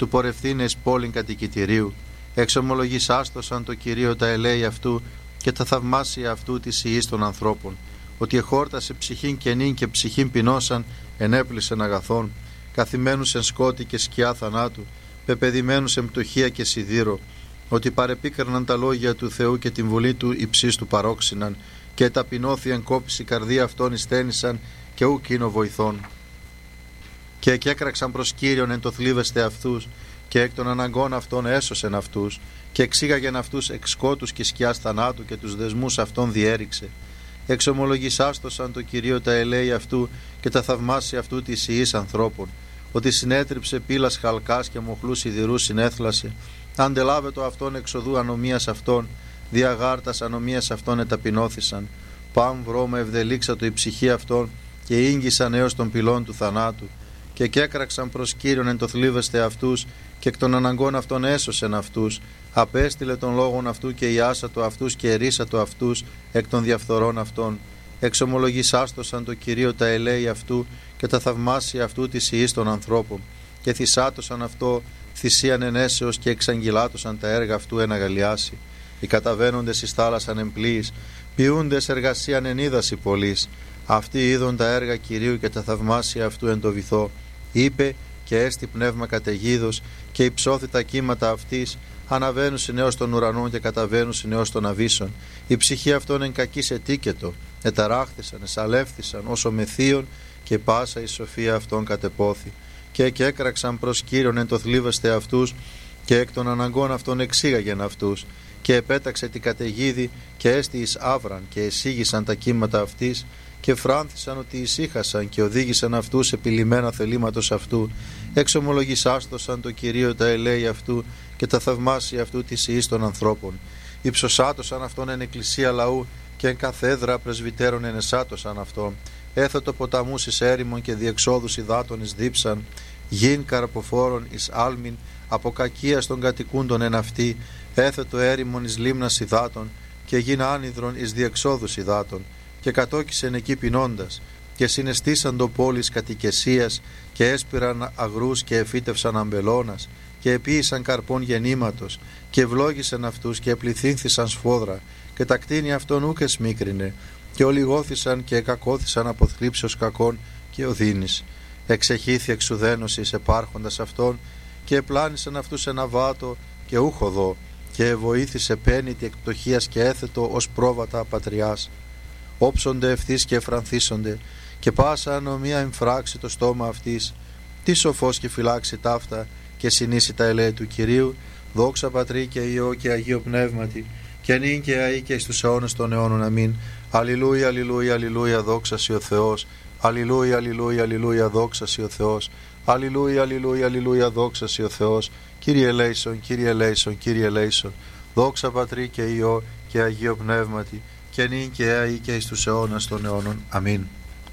του πορευθύνες πόλην κατοικητηρίου. Εξομολογησάστοσαν το Κυρίο τα ελέη αυτού και τα θαυμάσια αυτού της ιής των ανθρώπων, ότι εχόρτασε ψυχήν κενήν και ψυχήν πεινώσαν, ενέπλησεν αγαθών, καθημένους εν σκότη και σκιά θανάτου, πεπαιδημένους εν πτωχία και σιδήρο, ότι παρεπίκραναν τα λόγια του Θεού και την βουλή του υψής του παρόξυναν, και ταπεινώθιαν κόπηση καρδία αυτών ειστένησαν και ουκ είναι βοηθών. Και εκέκραξαν προς Κύριον εν το θλίβεστε αυτούς, και εκ των αναγκών αυτών έσωσεν αυτούς, και εξήγαγεν αυτούς εξ σκότους και σκιάς θανάτου, και τους δεσμούς αυτών διέριξε. Εξομολογησάστοσαν το Κυρίο τα ελέη αυτού και τα θαυμάσια αυτού της ιής ανθρώπων, ότι συνέτριψε πύλας χαλκάς και μοχλούς σιδηρούς συνέθλασε, αντελάβετο αυτόν εξοδού ανομίας αυτών, διαγάρτας ανομίας αυτών εταπεινώθησαν, παν βρώμα ευδελίξατο η ψυχή αυτών, και ήγγισαν έως των πυλών του θανάτου, και κέκραξαν προς Κύριον εν το θλίβεστε αυτούς, και εκ των αναγκών αυτών έσωσεν αυτούς, απέστειλε των λόγων αυτού και ιάσατο αυτούς και ερίσατο αυτούς εκ των διαφθορών αυτών. Εξομολογησάστοσαν το Κυρίο τα ελέη αυτού και τα θαυμάσια αυτού της ιής των ανθρώπων, και θυσάτωσαν αυτό θυσίαν ενέσεως και εξαγγυλάτωσαν τα έργα αυτού εν αγαλιάσει. Οι καταβαίνοντες εις θάλασσαν εμπλοίης, ποιούντες εργασίαν εν ύδαση πολλής. Αυτοί είδον τα έργα Κυρίου και τα θαυμάσια αυτού εν το βυθό. Είπε και έστι πνεύμα καταιγίδος, και υψώθη τα κύματα αυτής, αναβαίνουσιν έως των ουρανών και καταβαίνουσιν έως των αβύσσων. Η ψυχή αυτών εν κακής ετίκετο, εταράχθησαν, εσαλεύθησαν όσο μεθύων, και πάσα η σοφία αυτών κατεπόθη. Και έκραξαν προς Κύριον εν το θλίβεστε αυτούς, και εκ των αναγκών αυτών εξήγαγεν αυτούς, και επέταξε την καταιγίδη, και έστι εις άβραν, και εσήγησαν τα κύματα αυτής, και φράνθησαν ότι ησύχασαν, και οδήγησαν αυτούς επιλυμμένα θελήματος αυτού. Εξομολογησάστοσαν το Κυρίο τα ελέη αυτού και τα θαυμάσια αυτού της ιής των ανθρώπων. Υψωσάτωσαν αυτόν εν εκκλησία λαού, και εν καθέδρα πρεσβυτέρων ενεσάτωσαν αυτόν. Έθετο ποταμούς εις έρημον και διεξόδους υδάτων εις δίψαν, γιν καρποφόρων εις άλμην, από κακίας των κατοικούντων εν αυτή, έθετο έρημον εις λίμνας υδάτων, και γιν άνυδρον εις διεξόδους υδάτων. Και κατόκισεν εκεί πεινώντας, και συναισθήσαν το πόλης κατοικεσίας, και έσπηραν αγρούς και εφύτευσαν αμπελώνας, και επίησαν καρπών γεννήματος, και ευλόγησαν αυτούς και επληθύνθησαν σφόδρα, και τα κτίνη αυτών ούκ εσμίκρινε, και ολιγώθησαν και εκακώθησαν από θλίψεως κακών και οδύνης. Εξεχήθη εξουδένωσης επάρχοντας αυτών, και επλάνησαν αυτούς ένα βάτο και ούχοδο, και βοήθησε πένητη εκ πτωχίας και έθετο ως πρόβατα πατριάς. Όψονται ευθύς και εφρανθίσονται, και πάσα ανομία εμφράξει το στόμα αυτής. Τι σοφός και φυλάξει ταύτα, και συνήσει τα ελέη του Κυρίου, δόξα Πατρί και Υιό και Αγίο Πνεύματι, και νυν και αεί και εις τους αιώνες των αιώνων. Αμήν. Αλληλούια, αλληλούια, αλληλούια, δόξα σοι ο Θεός. Αλληλούια, αλληλούια, αλληλούια, δόξα σοι ο Θεός. Αλληλούια, αλληλούια, αλληλούια, δόξα σοι ο Θεός. Κύριε ελέησον, Κύριε ελέησον, Κύριε ελέησον. Δόξα Πατρί και Υιό και Αγίο Πνεύματι, και νυν και αεί και εις τους αιώνας των αιώνων. Αμήν.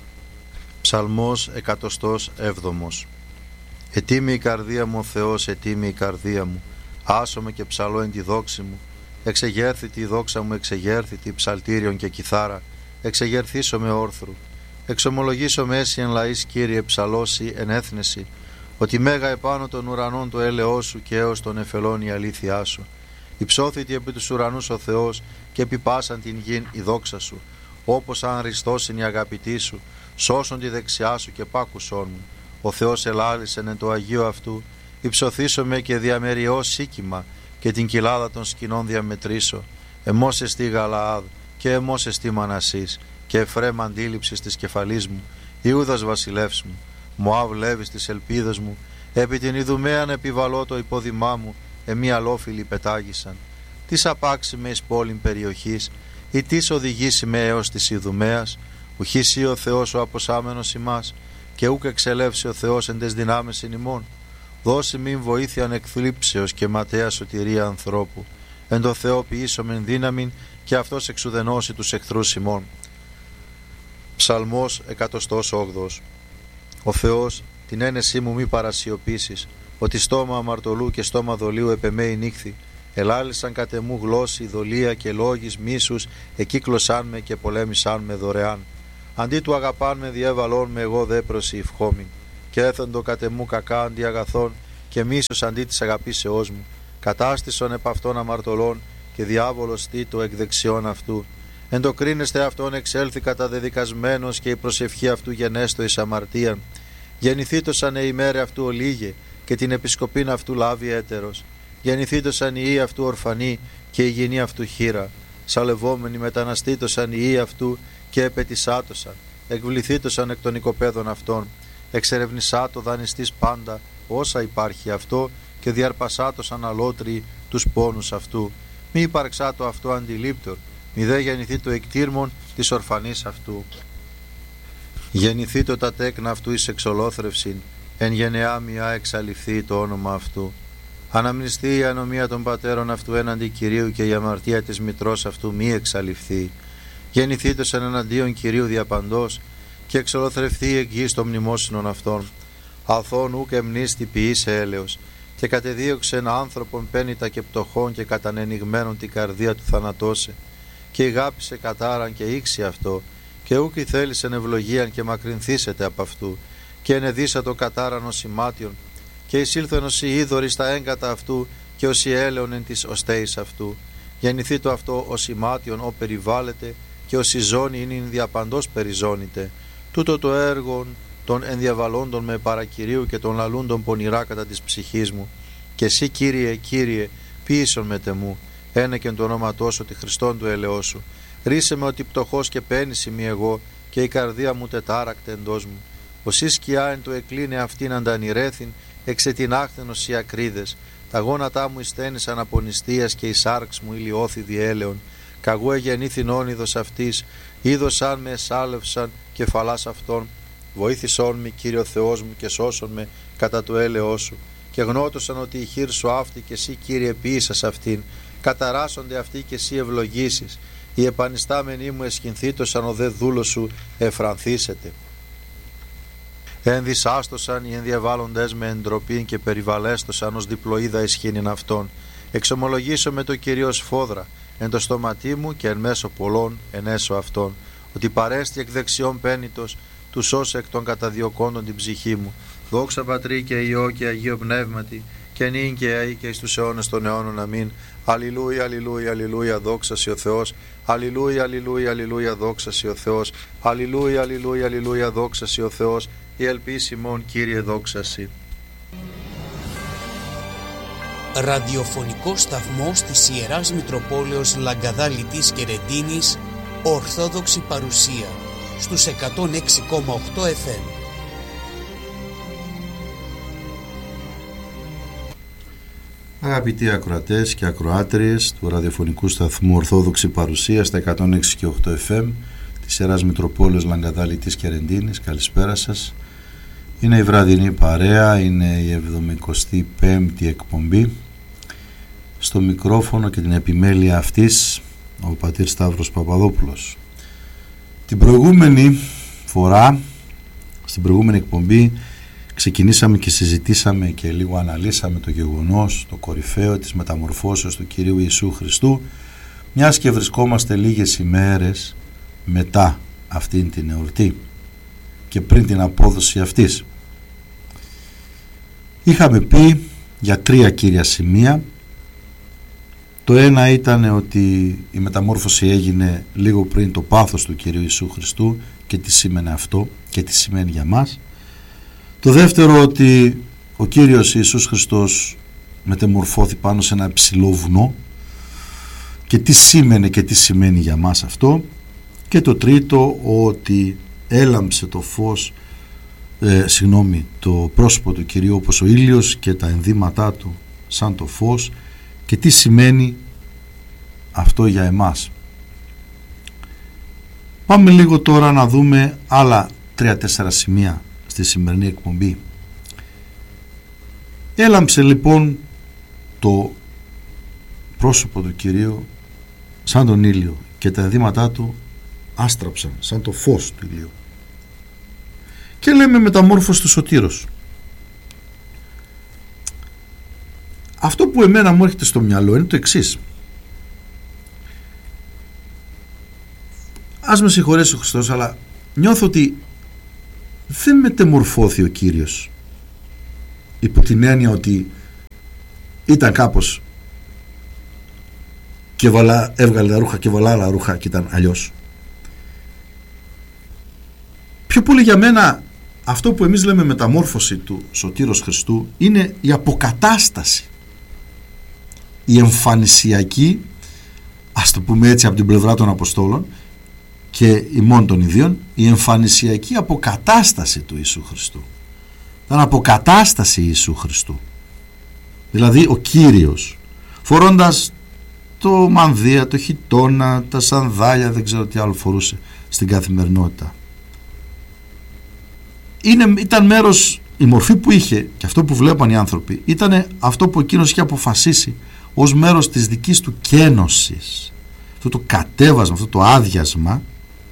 Ψαλμός 107. Ετοίμη η καρδία μου ο Θεός, ετοίμη η καρδία μου, άσομαι και ψαλώ εν τη δόξη μου. Εξεγέρθητη η δόξα μου, εξεγέρθητη ψαλτήριον και κιθάρα, εξεγερθήσω με όρθρου. Εξομολογήσω με έσυ εν λαής, Κύριε, ψαλώσει εν έθνεση, ότι μέγα επάνω των ουρανών το έλεος σου και έως των εφελών η αλήθειά σου. Υψώθητη επί τους ουρανούς ο Θεός, και επί πάσαν την γην η δόξα σου. Όπως αν ριστώσιν η αγαπητή σου, σώσον τη δεξιά σου και πάκουσόν μου. Ο Θεός ελάλησεν εν το Αγίο αυτού, υψωθήσομαι και διαμεριώ σίκημα, και την κοιλάδα των σκηνών διαμετρήσω. Εμώς εστί Γαλαάδ, και εμώς εστί Μανασής, και Εφραίμ αντίληψης της κεφαλής μου, Ιούδας βασιλεύς μου, Μωάβ Λέβης της ελπίδας μου, επί την Ιδουμαίαν επιβαλώ το υπόδημά μου, εμεί αλόφιλοι πετάγησαν. Τις απάξει με εις πόλην περιοχής, ή τις οδηγήσει με έως της Ιδουμαίας, ουχήσει ο Θεός ο αποσάμενος ημάς, και ούκ εξελεύσει ο Θεός εν τες δυνάμεις ημών. Δώσει μην βοήθειαν εκθλίψεως και ματέα σωτηρία ανθρώπου. Εν το Θεό ποιήσομεν δύναμην, και αυτός εξουδενώσει τους εχθρούς ημών. Ψαλμός 108. Ο Θεός, την ένεσή μου μη παρασιωπήσεις, ότι στόμα αμαρτωλού και στόμα δολίου επεμέει νύχθη. Ελάλησαν κατ' εμού γλώσσοι, δολία και λόγης μίσους, εκύκλωσάν με και πολέμησάν με δωρεάν. Αντί του αγαπάν με διέβαλόν με εγώ δε προσηυχόμην. Και έθεντο κατ' εμού κακά αντί αγαθών, και μίσος αντί της αγαπήσεώς μου. Κατάστησον επ' αυτόν αμαρτωλών και διάβολος τίτο εκ δεξιών αυτού. Εν το κρίνεστε αυτόν εξέλθει καταδεδικασμένος και η προσευχή αυτού γενέστο εις αμαρτίαν. Γεννηθήτωσαν η ημέρα αυτού ολίγε και την επισκοπήν αυτού λάβει έτερος. Γεννηθήτωσαν οι ιοί αυτού ορφανοί και η γυνή αυτού χείρα. Σαλευόμενοι μεταναστήτωσαν οι ιοί αυτού και επετισάτωσαν. Εκβληθήτωσαν εκ των οικοπαίδων αυτών. Εξερευνησάτο δανειστής πάντα όσα υπάρχει αυτό και διαρπασάτωσαν αλότριοι τους πόνους αυτού. Μη υπαρξάτο αυτό αντιλήπτορ, μη δε γεννηθεί το εκτήρμον της ορφανής αυτού. Γεννηθεί το τα τέκνα αυτού εις εξολόθρευσιν, εν γενεά μιά εξαλειφθεί το όνομα αυτού. Αναμνηστεί η ανομία των πατέρων αυτού έναντι Κυρίου και η αμαρτία της μητρός αυτού μη εξαλειφθεί. Γεννηθήτως εναντίον Κυρίου διαπαντός και εξολοθρευθεί εκ γης των μνημόσυνων αυτών. Αθών ούκ εμνίστη ποιήσε έλεος και κατεδίωξεν άνθρωπον πένητα και πτωχών και κατανενιγμένον την καρδία του θανατώσε. Και ηγάπησε κατάραν και ήξι αυτό και ούκ θέλησεν ευλογίαν και μακρυνθήσετε από αυτού και ενεδίσατο κατάραν ως ημάτιον και εισήλθεν ως η είδωρη στα έγκατα αυτού και ως η έλεον εν της οστέης αυτού. Γεννηθεί το αυτό ως ημάτιον ο περιβάλλεται και ως η ζώνη είναι διαπαντός περιζώνητε. Τούτο το έργο των ενδιαβαλόντων με παρακυρίου και των λαλούντων πονηρά κατά της ψυχής μου. Και εσύ Κύριε, Κύριε, ποιήσον με τεμού, ένεκεν το ονόματό σου τη Χριστόν του ελεός σου. Ρίσε με ότι πτωχός και πένης είμαι εγώ και η καρδία μου τετάρακτε εντός μου. Ως η σκιά εν το εκλίνε αυτήν αντανηρέθην, εξετινάχθενος οι ακρίδες. Τα γόνατά μου εισθένησαν από νηστείας και η σάρξ μου ηλιώθη διέλεον. Καγού εγεννήθην όνειδος αυτής, είδωσαν με εσάλευσαν κεφαλάς αυτών. Βοήθησόν με Κύριο Θεός μου και σώσον με κατά το έλεος σου. Και γνώτωσαν ότι η χείρ σου αυτή και εσύ Κύριε ποιήσας αυτήν. Καταράσσονται αυτοί και εσύ ευλογήσεις. Οι επανιστάμενοι μου εσχυνθήτωσαν ο δε δούλος σου εφρανθήσετε. Ενδυσάστοσαν οι ενδιαβάλλοντες με εντροπήν και περιβαλέστοσαν ως διπλοίδα ισχύνην αυτών. Εξομολογήσω με το Κυρίω σφόδρα εν το στόματί μου και εν μέσω πολλών εν έσω αυτών, ότι παρέστη εκ δεξιών πένητος του σώσε εκ των καταδιωκόντων την ψυχή μου. Δόξα Πατρί και Υιό και Αγίο Πνεύματι και νυν και αεί και εις τους αιώνες των αιώνων. Αμήν. Αλληλούια, αλληλούια, αλληλούια, δόξα σοι ο Θεός. Αλληλούια, αλληλούια, αλληλούια, δόξα σοι ο Θεός. Αλληλούια, αλληλούια, αλληλούια, δόξα σοι ο Θεός. Η ελπίση μόν Κύριε δόξα σοι. Ραδιοφωνικό σταθμός της Ιεράς Μητροπόλεως Λαγκαδάλητης και Ρεντίνης, Ορθόδοξη παρουσία στους 106,8 FM. Αγαπητοί ακροατές και ακροάτριες του ραδιοφωνικού σταθμού Ορθόδοξη παρουσία στα 106,8 FM της Ιεράς Μητροπόλεως Λαγκαδάλητης και Ρεντίνης, καλησπέρα σας. Είναι η βραδινή παρέα, είναι η 75η εκπομπή. Στο μικρόφωνο και την επιμέλεια αυτής ο πατήρ Σταύρος Παπαδόπουλος. Την προηγούμενη φορά, στην προηγούμενη εκπομπή, ξεκινήσαμε και συζητήσαμε και λίγο αναλύσαμε το γεγονός, το κορυφαίο της μεταμορφώσεως του Κυρίου Ιησού Χριστού, μιας και βρισκόμαστε λίγες ημέρες μετά αυτήν την εορτή και πριν την απόδοση αυτής. Είχαμε πει για 3 κύρια σημεία. Το ένα ήταν ότι η μεταμόρφωση έγινε λίγο πριν το πάθος του Κυρίου Ιησού Χριστού και τι σήμαινε αυτό και τι σημαίνει για μας. Το δεύτερο, ότι ο Κύριος Ιησούς Χριστός μεταμορφώθη πάνω σε ένα ψηλό βουνό και τι σήμαινε και τι σημαίνει για μας αυτό. Και το τρίτο, ότι έλαμψε το φως, το πρόσωπο του Κυρίου όπως ο ήλιος και τα ενδύματά του σαν το φως και τι σημαίνει αυτό για εμάς. Πάμε λίγο τώρα να δούμε άλλα 3-4 σημεία στη σημερινή εκπομπή. Έλαμψε λοιπόν το πρόσωπο του Κυρίου σαν τον ήλιο και τα ενδύματά του άστραψαν σαν το φως του ηλίου. Και λέμε μεταμόρφωση του Σωτήρος. Αυτό που εμένα μου έρχεται στο μυαλό είναι το εξής. Ας με συγχωρέσει ο Χριστός, αλλά νιώθω ότι δεν μετεμορφώθη ο Κύριος. υπό την έννοια ότι ήταν κάπως και έβγαλε τα ρούχα και βαλά άλλα ρούχα και ήταν αλλιώς. Πιο πολύ για μένα αυτό που εμείς λέμε μεταμόρφωση του Σωτήρος Χριστού είναι η αποκατάσταση, η εμφανισιακή, ας το πούμε έτσι από την πλευρά των Αποστόλων και ημών των ιδίων, η εμφανισιακή αποκατάσταση του Ιησού Χριστού. Ήταν αποκατάσταση Ιησού Χριστού. Δηλαδή ο Κύριος φορώντας το μανδύα, το χιτώνα, τα σανδάλια, δεν ξέρω τι άλλο φορούσε στην καθημερινότητα. Ήταν μέρος, η μορφή που είχε και αυτό που βλέπαν οι άνθρωποι ήταν αυτό που εκείνος είχε αποφασίσει ως μέρος της δικής του κένωσης. Αυτό το κατέβασμα, αυτό το άδειασμα,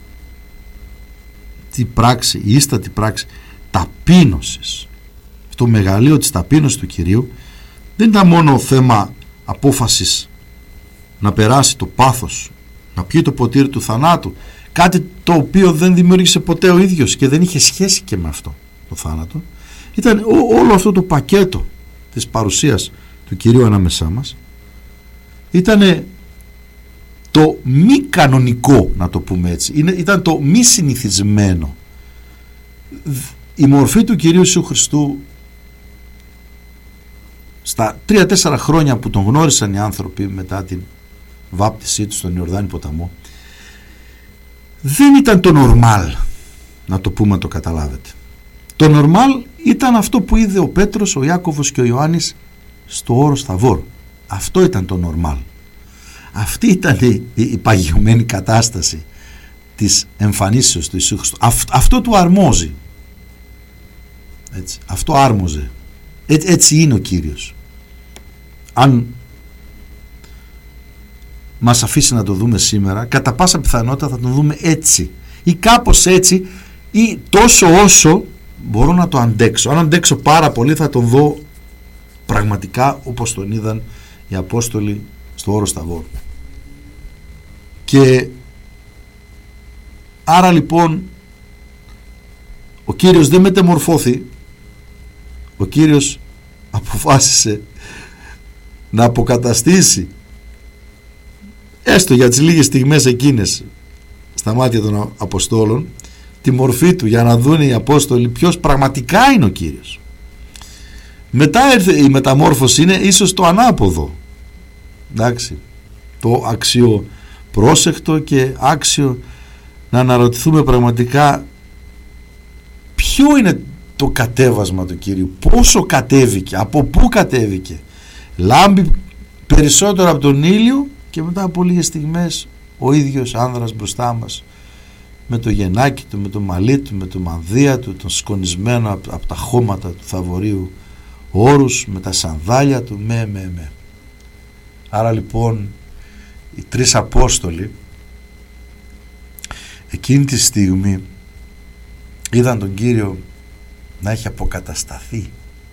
τη πράξη, η ίστατη πράξη ταπείνωσης, αυτό το μεγαλείο της ταπείνωσης του Κυρίου δεν ήταν μόνο θέμα απόφασης να περάσει το πάθος, να πιει το ποτήρι του θανάτου, κάτι το οποίο δεν δημιούργησε ποτέ ο ίδιος και δεν είχε σχέση και με αυτό το θάνατο. Ήταν όλο αυτό το πακέτο της παρουσίας του Κυρίου ανάμεσά μας. Ήταν το μη κανονικό, να το πούμε έτσι, ήταν το μη συνηθισμένο. Η μορφή του Κυρίου Ιησού Χριστού στα 3-4 χρόνια που τον γνώρισαν οι άνθρωποι μετά την βάπτισή του στον Ιορδάνη ποταμό, δεν ήταν το νορμάλ, να το πούμε, να το καταλάβετε. Το νορμάλ ήταν αυτό που είδε ο Πέτρος, ο Ιάκωβος και ο Ιωάννης στο όρος Θαβόρ. Αυτό ήταν το νορμάλ. Αυτή ήταν η παγιωμένη κατάσταση της εμφανίσεως του Ιησού Χριστού. Αυτό του αρμόζει. Έτσι, αυτό άρμοζε. Έτσι είναι ο Κύριος. Αν μας αφήσει να το δούμε σήμερα, κατά πάσα πιθανότητα θα τον δούμε έτσι ή κάπως έτσι ή τόσο όσο μπορώ να το αντέξω. Αν αντέξω πάρα πολύ θα τον δω πραγματικά όπως τον είδαν οι Απόστολοι στο όρος Θαβόρ. Και άρα λοιπόν ο Κύριος δεν μετεμορφώθη, ο Κύριος αποφάσισε να αποκαταστήσει έστω για τις λίγες στιγμές εκείνες στα μάτια των Αποστόλων τη μορφή του, για να δουν οι Απόστολοι ποιος πραγματικά είναι ο Κύριος. Μετά η μεταμόρφωση είναι ίσως το ανάποδο, εντάξει, το αξιοπρόσεκτο και άξιο να αναρωτηθούμε πραγματικά ποιο είναι το κατέβασμα του Κύριου, πόσο κατέβηκε, από πού κατέβηκε. Λάμπει περισσότερο από τον ήλιο και μετά από λίγες στιγμές ο ίδιος άνδρας μπροστά μας με το γενάκι του, με το μαλλί του, με το μανδύα του, τον σκονισμένο από τα χώματα του Θαβορίου όρους, με τα σανδάλια του, με. Άρα λοιπόν οι τρεις Απόστολοι εκείνη τη στιγμή είδαν τον Κύριο να έχει αποκατασταθεί,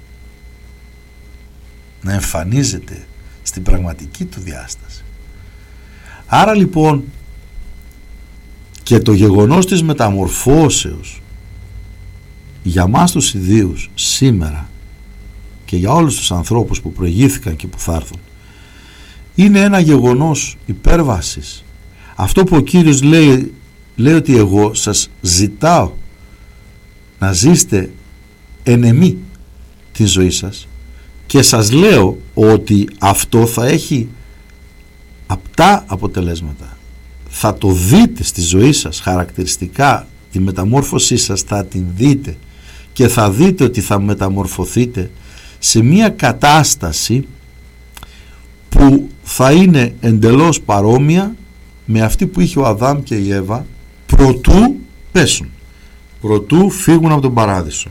να εμφανίζεται στην πραγματική του διάσταση. Άρα λοιπόν και το γεγονός της μεταμορφώσεως για μας τους ιδίους σήμερα και για όλους τους ανθρώπους που προηγήθηκαν και που θα έρθουν είναι ένα γεγονός υπέρβασης. Αυτό που ο Κύριος λέει ότι εγώ σας ζητάω να ζήσετε εν εμή τη ζωή σας και σας λέω ότι αυτό θα έχει απτά αποτελέσματα. Θα το δείτε στη ζωή σας χαρακτηριστικά, τη μεταμόρφωσή σας θα την δείτε και θα δείτε ότι θα μεταμορφωθείτε σε μια κατάσταση που θα είναι εντελώς παρόμοια με αυτή που είχε ο Αδάμ και η Εύα προτού πέσουν, προτού φύγουν από τον παράδεισο.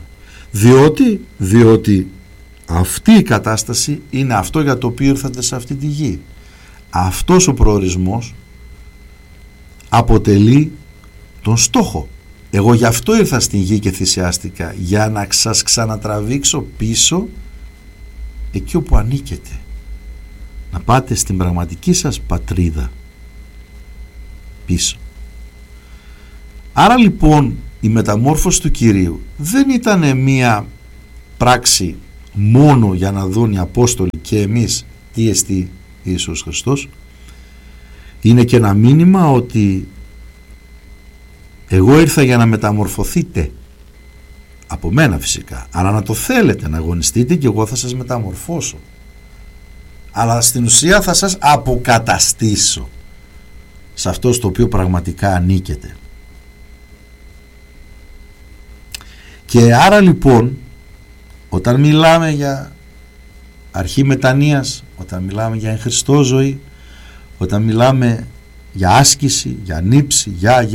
Διότι αυτή η κατάσταση είναι αυτό για το οποίο ήρθατε σε αυτή τη γη. Αυτός ο προορισμός αποτελεί τον στόχο. Εγώ γι' αυτό ήρθα στην γη και θυσιάστηκα, για να σας ξανατραβήξω πίσω εκεί όπου ανήκετε, να πάτε στην πραγματική σας πατρίδα πίσω. Άρα λοιπόν η μεταμόρφωση του Κυρίου δεν ήταν μία πράξη μόνο για να δουν οι Απόστολοι και εμείς τι εστί Ιησούς Χριστός. Είναι και ένα μήνυμα ότι εγώ ήρθα για να μεταμορφωθείτε, από μένα φυσικά, αλλά να το θέλετε, να αγωνιστείτε και εγώ θα σας μεταμορφώσω, αλλά στην ουσία θα σας αποκαταστήσω σε αυτό στο οποίο πραγματικά ανήκετε. Και άρα λοιπόν, όταν μιλάμε για αρχή μετανοίας, όταν μιλάμε για εν Χριστώ ζωή, όταν μιλάμε για άσκηση, για νύψη,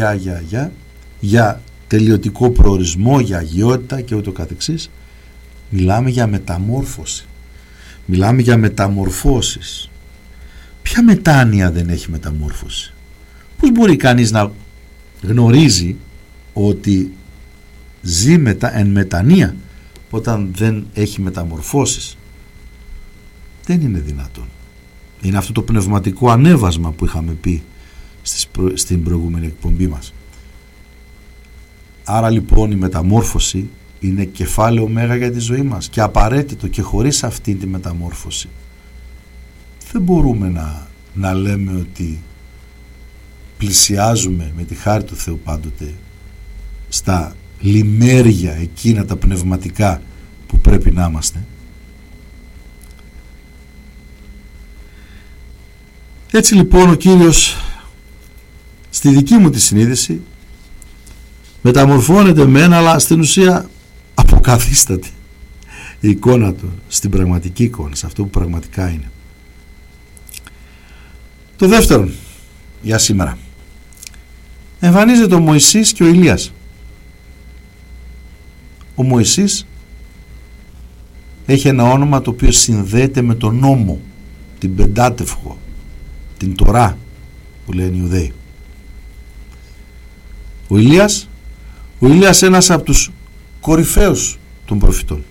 για τελειωτικό προορισμό, για αγιότητα και ούτω καθεξής, μιλάμε για μεταμόρφωση, μιλάμε για μεταμορφώσεις. Ποια μετάνοια δεν έχει μεταμόρφωση? Πώς μπορεί κανείς να γνωρίζει ότι ζει εν μετανία όταν δεν έχει μεταμορφώσεις? Δεν είναι δυνατόν. Είναι αυτό το πνευματικό ανέβασμα που είχαμε πει στην προηγούμενη εκπομπή μας. Άρα λοιπόν η μεταμόρφωση είναι κεφάλαιο μέγα για τη ζωή μας και απαραίτητο, και χωρίς αυτή τη μεταμόρφωση δεν μπορούμε να λέμε ότι πλησιάζουμε με τη χάρη του Θεού πάντοτε στα λιμέρια εκείνα τα πνευματικά που πρέπει να είμαστε. Έτσι λοιπόν ο Κύριος, στη δική μου τη συνείδηση, μεταμορφώνεται μεν, αλλά στην ουσία αποκαθίσταται η εικόνα του στην πραγματική εικόνα, σε αυτό που πραγματικά είναι. Το δεύτερον για σήμερα, εμφανίζεται ο Μωυσής και ο Ηλίας. Ο Μωυσής έχει ένα όνομα το οποίο συνδέεται με τον νόμο, την Πεντάτευχο, την Τωρά που λένε οι Ιουδαίοι. Ο Ηλίας ένας από τους κορυφαίους των προφητών.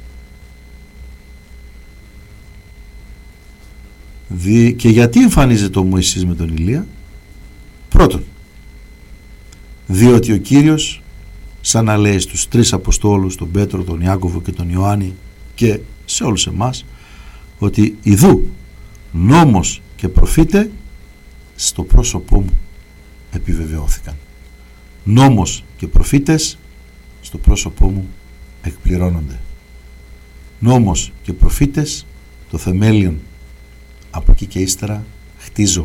Και γιατί εμφανίζεται ο Μωυσής με τον Ηλία? Πρώτον, διότι ο Κύριος, σαν να λέει στους τρεις Αποστόλους, τον Πέτρο, τον Ιάκωβο και τον Ιωάννη, και σε όλους εμάς, ότι ιδού νόμος και προφήτε στο πρόσωπό μου επιβεβαιώθηκαν. Νόμος και προφήτες στο πρόσωπό μου εκπληρώνονται. Νόμος και προφήτες, το θεμέλιον, από εκεί και ύστερα χτίζω.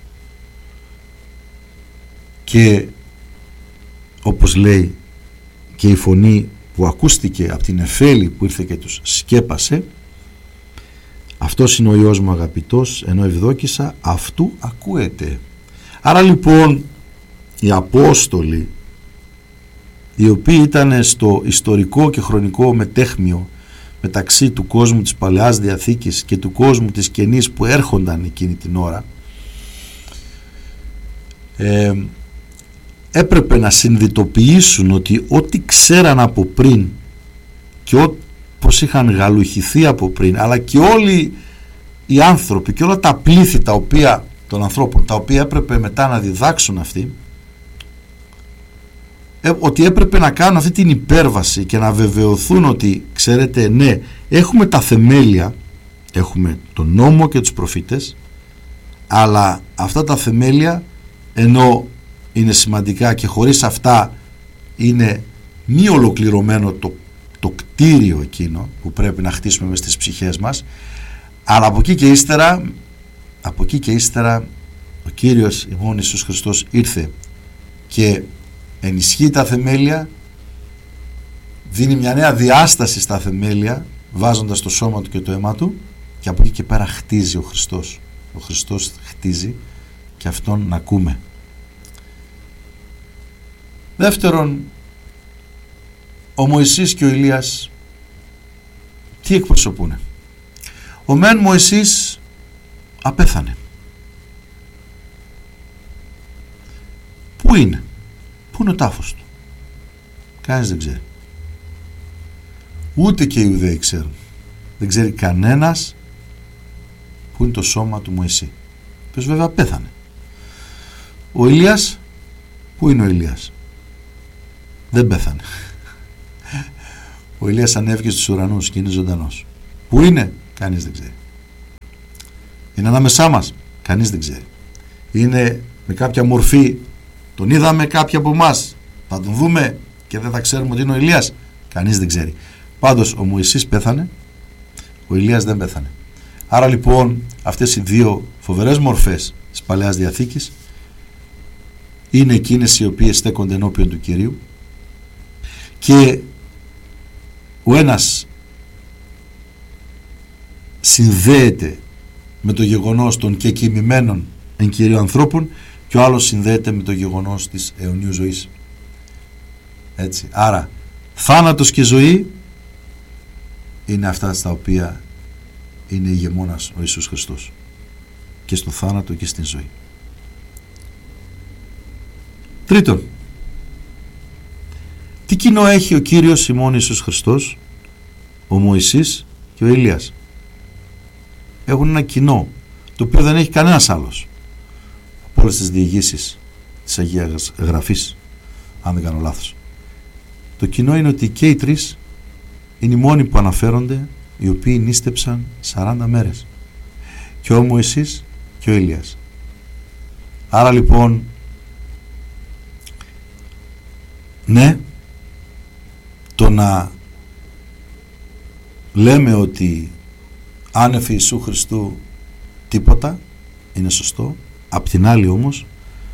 Και όπως λέει και η φωνή που ακούστηκε από την Εφέλη που ήρθε και τους σκέπασε, αυτός είναι ο Υιός μου αγαπητός, ενώ ευδόκησα αυτού ακούεται. Άρα λοιπόν οι Απόστολοι, οι οποίοι ήταν στο ιστορικό και χρονικό μετέχμιο μεταξύ του κόσμου της Παλαιάς Διαθήκης και του κόσμου της Καινής που έρχονταν εκείνη την ώρα, έπρεπε να συνειδητοποιήσουν ότι ό,τι ξέραν από πριν και όπως είχαν γαλουχηθεί από πριν, αλλά και όλοι οι άνθρωποι και όλα τα πλήθη των ανθρώπων τα οποία έπρεπε μετά να διδάξουν αυτοί, ότι έπρεπε να κάνουν αυτή την υπέρβαση και να βεβαιωθούν ότι, ξέρετε, ναι, έχουμε τα θεμέλια, έχουμε τον νόμο και τους προφήτες, αλλά αυτά τα θεμέλια, ενώ είναι σημαντικά και χωρίς αυτά είναι μη ολοκληρωμένο το κτίριο εκείνο που πρέπει να χτίσουμε μες στις ψυχές μας, αλλά από εκεί και ύστερα ο Κύριος ημών Ιησούς Χριστός ήρθε και ενισχύει τα θεμέλια, δίνει μια νέα διάσταση στα θεμέλια βάζοντας το σώμα του και το αίμα του, και από εκεί και πέρα χτίζει ο Χριστός. Ο Χριστός χτίζει και αυτόν να ακούμε. Δεύτερον, ο Μωυσής και ο Ηλίας τι εκπροσωπούνε? Ο μεν Μωυσής απέθανε. Πού είναι? Πού είναι ο τάφος του? Κανείς δεν ξέρει. Ούτε και οι Ιουδαίοι ξέρουν. Δεν ξέρει κανένας πού είναι το σώμα του Μωυσή, ο οποίος βέβαια πέθανε. Ο Ηλίας, πού είναι ο Ηλίας? Δεν πέθανε. Ο Ηλίας ανέβηκε στους ουρανούς και είναι ζωντανός. Πού είναι? Κανείς δεν ξέρει. Είναι ανάμεσά μας? Κανείς δεν ξέρει. Είναι με κάποια μορφή, τον είδαμε κάποιοι από εμάς, θα τον δούμε και δεν θα ξέρουμε ότι είναι ο Ηλίας? Κανείς δεν ξέρει. Πάντως ο Μωυσής πέθανε, ο Ηλίας δεν πέθανε. Άρα λοιπόν αυτές οι δύο φοβερές μορφές της Παλαιάς Διαθήκης είναι εκείνες οι οποίες στέκονται ενώπιον του Κυρίου, και ο ένας συνδέεται με το γεγονός των κεκοιμημένων εν Κυρίω ανθρώπων και ο άλλος συνδέεται με το γεγονός της αιωνίου ζωής. Έτσι. Άρα θάνατος και ζωή είναι αυτά στα οποία είναι ηγεμόνας ο Ιησούς Χριστός, και στο θάνατο και στην ζωή. Τρίτον, τι κοινό έχει ο Κύριος ημών Ιησούς Χριστός, ο Μωυσής και ο Ηλίας? Έχουν ένα κοινό το οποίο δεν έχει κανένας άλλος από όλες τις διηγήσεις της Αγίας Γραφής, αν δεν κάνω λάθος. Το κοινό είναι ότι και οι τρεις είναι οι μόνοι που αναφέρονται, οι οποίοι νήστεψαν 40 μέρες, και ο Μωυσής και ο Ηλίας. Άρα λοιπόν, ναι, το να λέμε ότι άνευ Ιησού Χριστού τίποτα είναι σωστό. Απ' την άλλη όμως,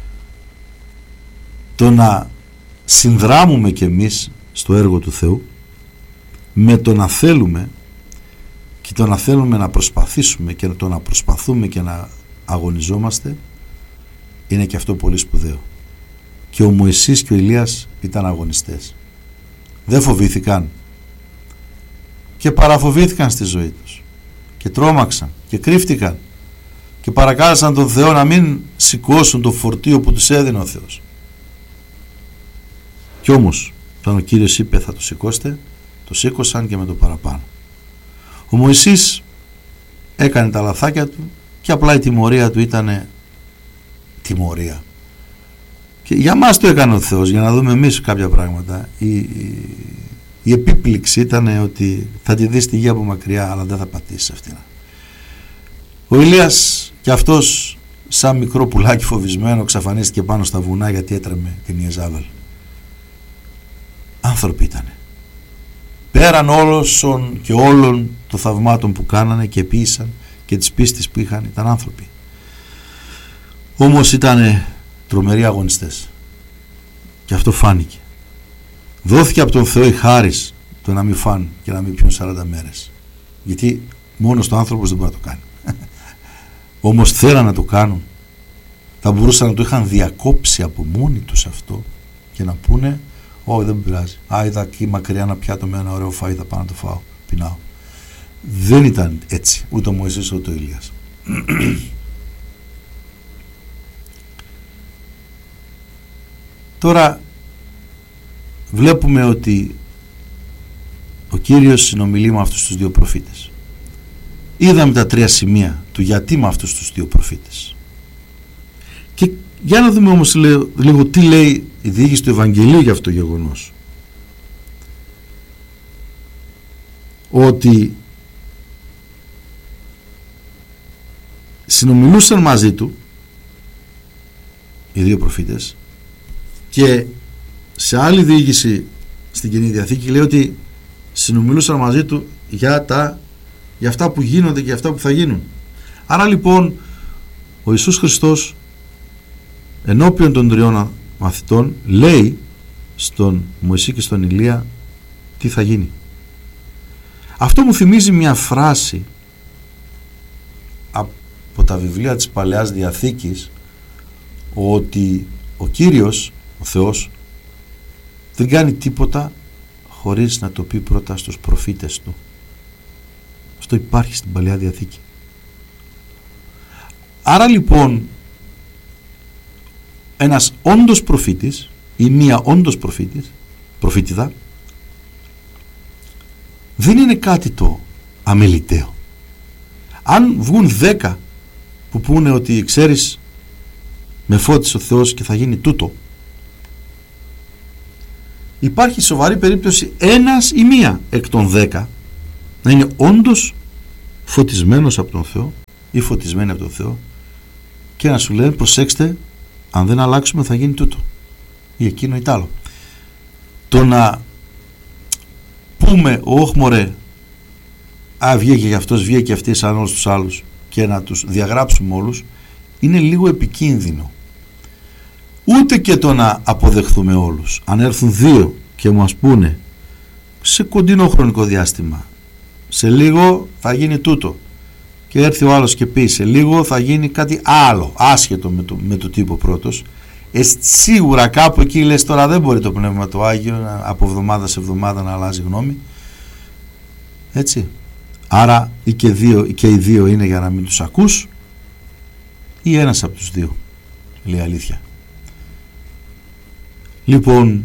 το να συνδράμουμε κι εμείς στο έργο του Θεού με το να θέλουμε, και το να θέλουμε να προσπαθήσουμε και το να προσπαθούμε και να αγωνιζόμαστε, είναι και αυτό πολύ σπουδαίο. Και ο Μωυσής και ο Ηλίας ήταν αγωνιστές. Δεν φοβήθηκαν και παραφοβήθηκαν στη ζωή τους και τρόμαξαν και κρύφτηκαν και παρακάλεσαν τον Θεό να μην σηκώσουν το φορτίο που τους έδινε ο Θεός. Κι όμως όταν ο Κύριος είπε θα το σηκώσετε, το σήκωσαν και με το παραπάνω. Ο Μωυσής έκανε τα λαθάκια του και απλά η τιμωρία του ήταν τιμωρία. Και για μας το έκανε ο Θεός, για να δούμε εμείς κάποια πράγματα. Η επίπληξη ήταν ότι θα τη δεις τη γη από μακριά, αλλά δεν θα πατήσεις αυτήν. Ο Ηλίας και αυτός, σαν μικρό πουλάκι φοβισμένο, εξαφανίστηκε πάνω στα βουνά γιατί έτρεμε την Ιεζάβελ. Άνθρωποι ήτανε. Πέραν όλων και όλων των θαυμάτων που κάνανε και ποιήσαν και τις πίστης που είχαν, ήταν άνθρωποι. Όμως ήτανε τρομεροί αγωνιστές, και αυτό φάνηκε. Δόθηκε από τον Θεό η χάρις το να μην φάνε και να μην πιούν 40 μέρες, γιατί μόνος το άνθρωπος δεν μπορεί να το κάνει. Όμως θέλαν να το κάνουν. Θα μπορούσαν να το είχαν διακόψει από μόνοι τους αυτό και να πούνε όχι, δεν πειράζει, είδα εκεί μακριά να πιάτω με ένα ωραίο φαΐ, θα πάω να το φάω, πεινάω. Δεν ήταν έτσι ούτε ο Μωυσής ούτε ο Ηλίας. Τώρα βλέπουμε ότι ο Κύριος συνομιλεί με αυτούς τους δύο προφήτες. Είδαμε τα τρία σημεία του γιατί με αυτούς τους δύο προφήτες. Και για να δούμε όμως λίγο τι λέει η διήγηση του Ευαγγελίου για αυτό το γεγονός. Ότι συνομιλούσαν μαζί του οι δύο προφήτες, και σε άλλη διήγηση στην Καινή Διαθήκη λέει ότι συνομιλούσαν μαζί του για αυτά που γίνονται και για αυτά που θα γίνουν. Άρα λοιπόν ο Ιησούς Χριστός ενώπιον των τριών μαθητών λέει στον Μωυσή και στον Ηλία τι θα γίνει. Αυτό μου θυμίζει μια φράση από τα βιβλία της Παλαιάς Διαθήκης, ότι ο Κύριος, ο Θεός, δεν κάνει τίποτα χωρίς να το πει πρώτα στους προφήτες του. Αυτό υπάρχει στην Παλαιά Διαθήκη. Άρα λοιπόν ένας όντως προφήτης ή μία όντως προφήτηδα δεν είναι κάτι το αμεληταίο. Αν βγουν 10 που πούνε ότι ξέρεις με φώτισε ο Θεός και θα γίνει τούτο, υπάρχει σοβαρή περίπτωση ένας ή μία εκ των 10 να είναι όντως φωτισμένος από τον Θεό ή φωτισμένη από τον Θεό, και να σου λένε προσέξτε, αν δεν αλλάξουμε θα γίνει τούτο ή εκείνο ή τ' άλλο. Το να πούμε όχ μωρέ, βγήκε και αυτός, βγήκε και αυτή σαν όλους τους άλλους, και να τους διαγράψουμε όλους, είναι λίγο επικίνδυνο. Ούτε και το να αποδεχθούμε όλους. Αν έρθουν δύο και μας πούνε σε κοντινό χρονικό διάστημα, σε λίγο θα γίνει τούτο, και έρθει ο άλλος και πει σε λίγο θα γίνει κάτι άλλο άσχετο με το τύπο πρώτος, σίγουρα κάπου εκεί λες τώρα δεν μπορεί το Πνεύμα το Άγιο από εβδομάδα σε εβδομάδα να αλλάζει γνώμη, έτσι. Άρα ή και οι δύο είναι για να μην τους ακούς, ή ένας από τους δύο λέει αλήθεια. Λοιπόν,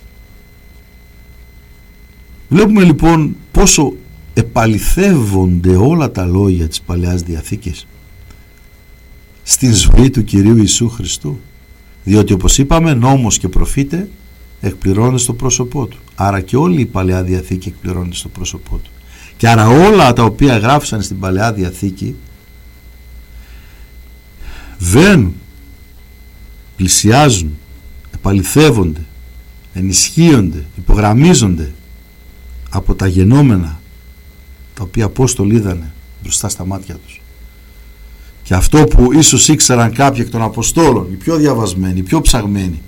βλέπουμε λοιπόν πόσο επαληθεύονται όλα τα λόγια της Παλαιάς Διαθήκης στην ζωή του Κυρίου Ιησού Χριστού, διότι όπως είπαμε νόμος και προφήτε εκπληρώνεται στο πρόσωπό του, άρα και όλη η Παλαιά Διαθήκη εκπληρώνεται στο πρόσωπό του, και άρα όλα τα οποία γράφησαν στην Παλαιά Διαθήκη βαίνουν, πλησιάζουν, επαληθεύονται, ενισχύονται, υπογραμμίζονται από τα γενόμενα τα οποία Απόστολοι είδανε μπροστά στα μάτια τους. Και αυτό που ίσως ήξεραν κάποιοι εκ των Αποστόλων, οι πιο διαβασμένοι, οι πιο ψαγμένοι,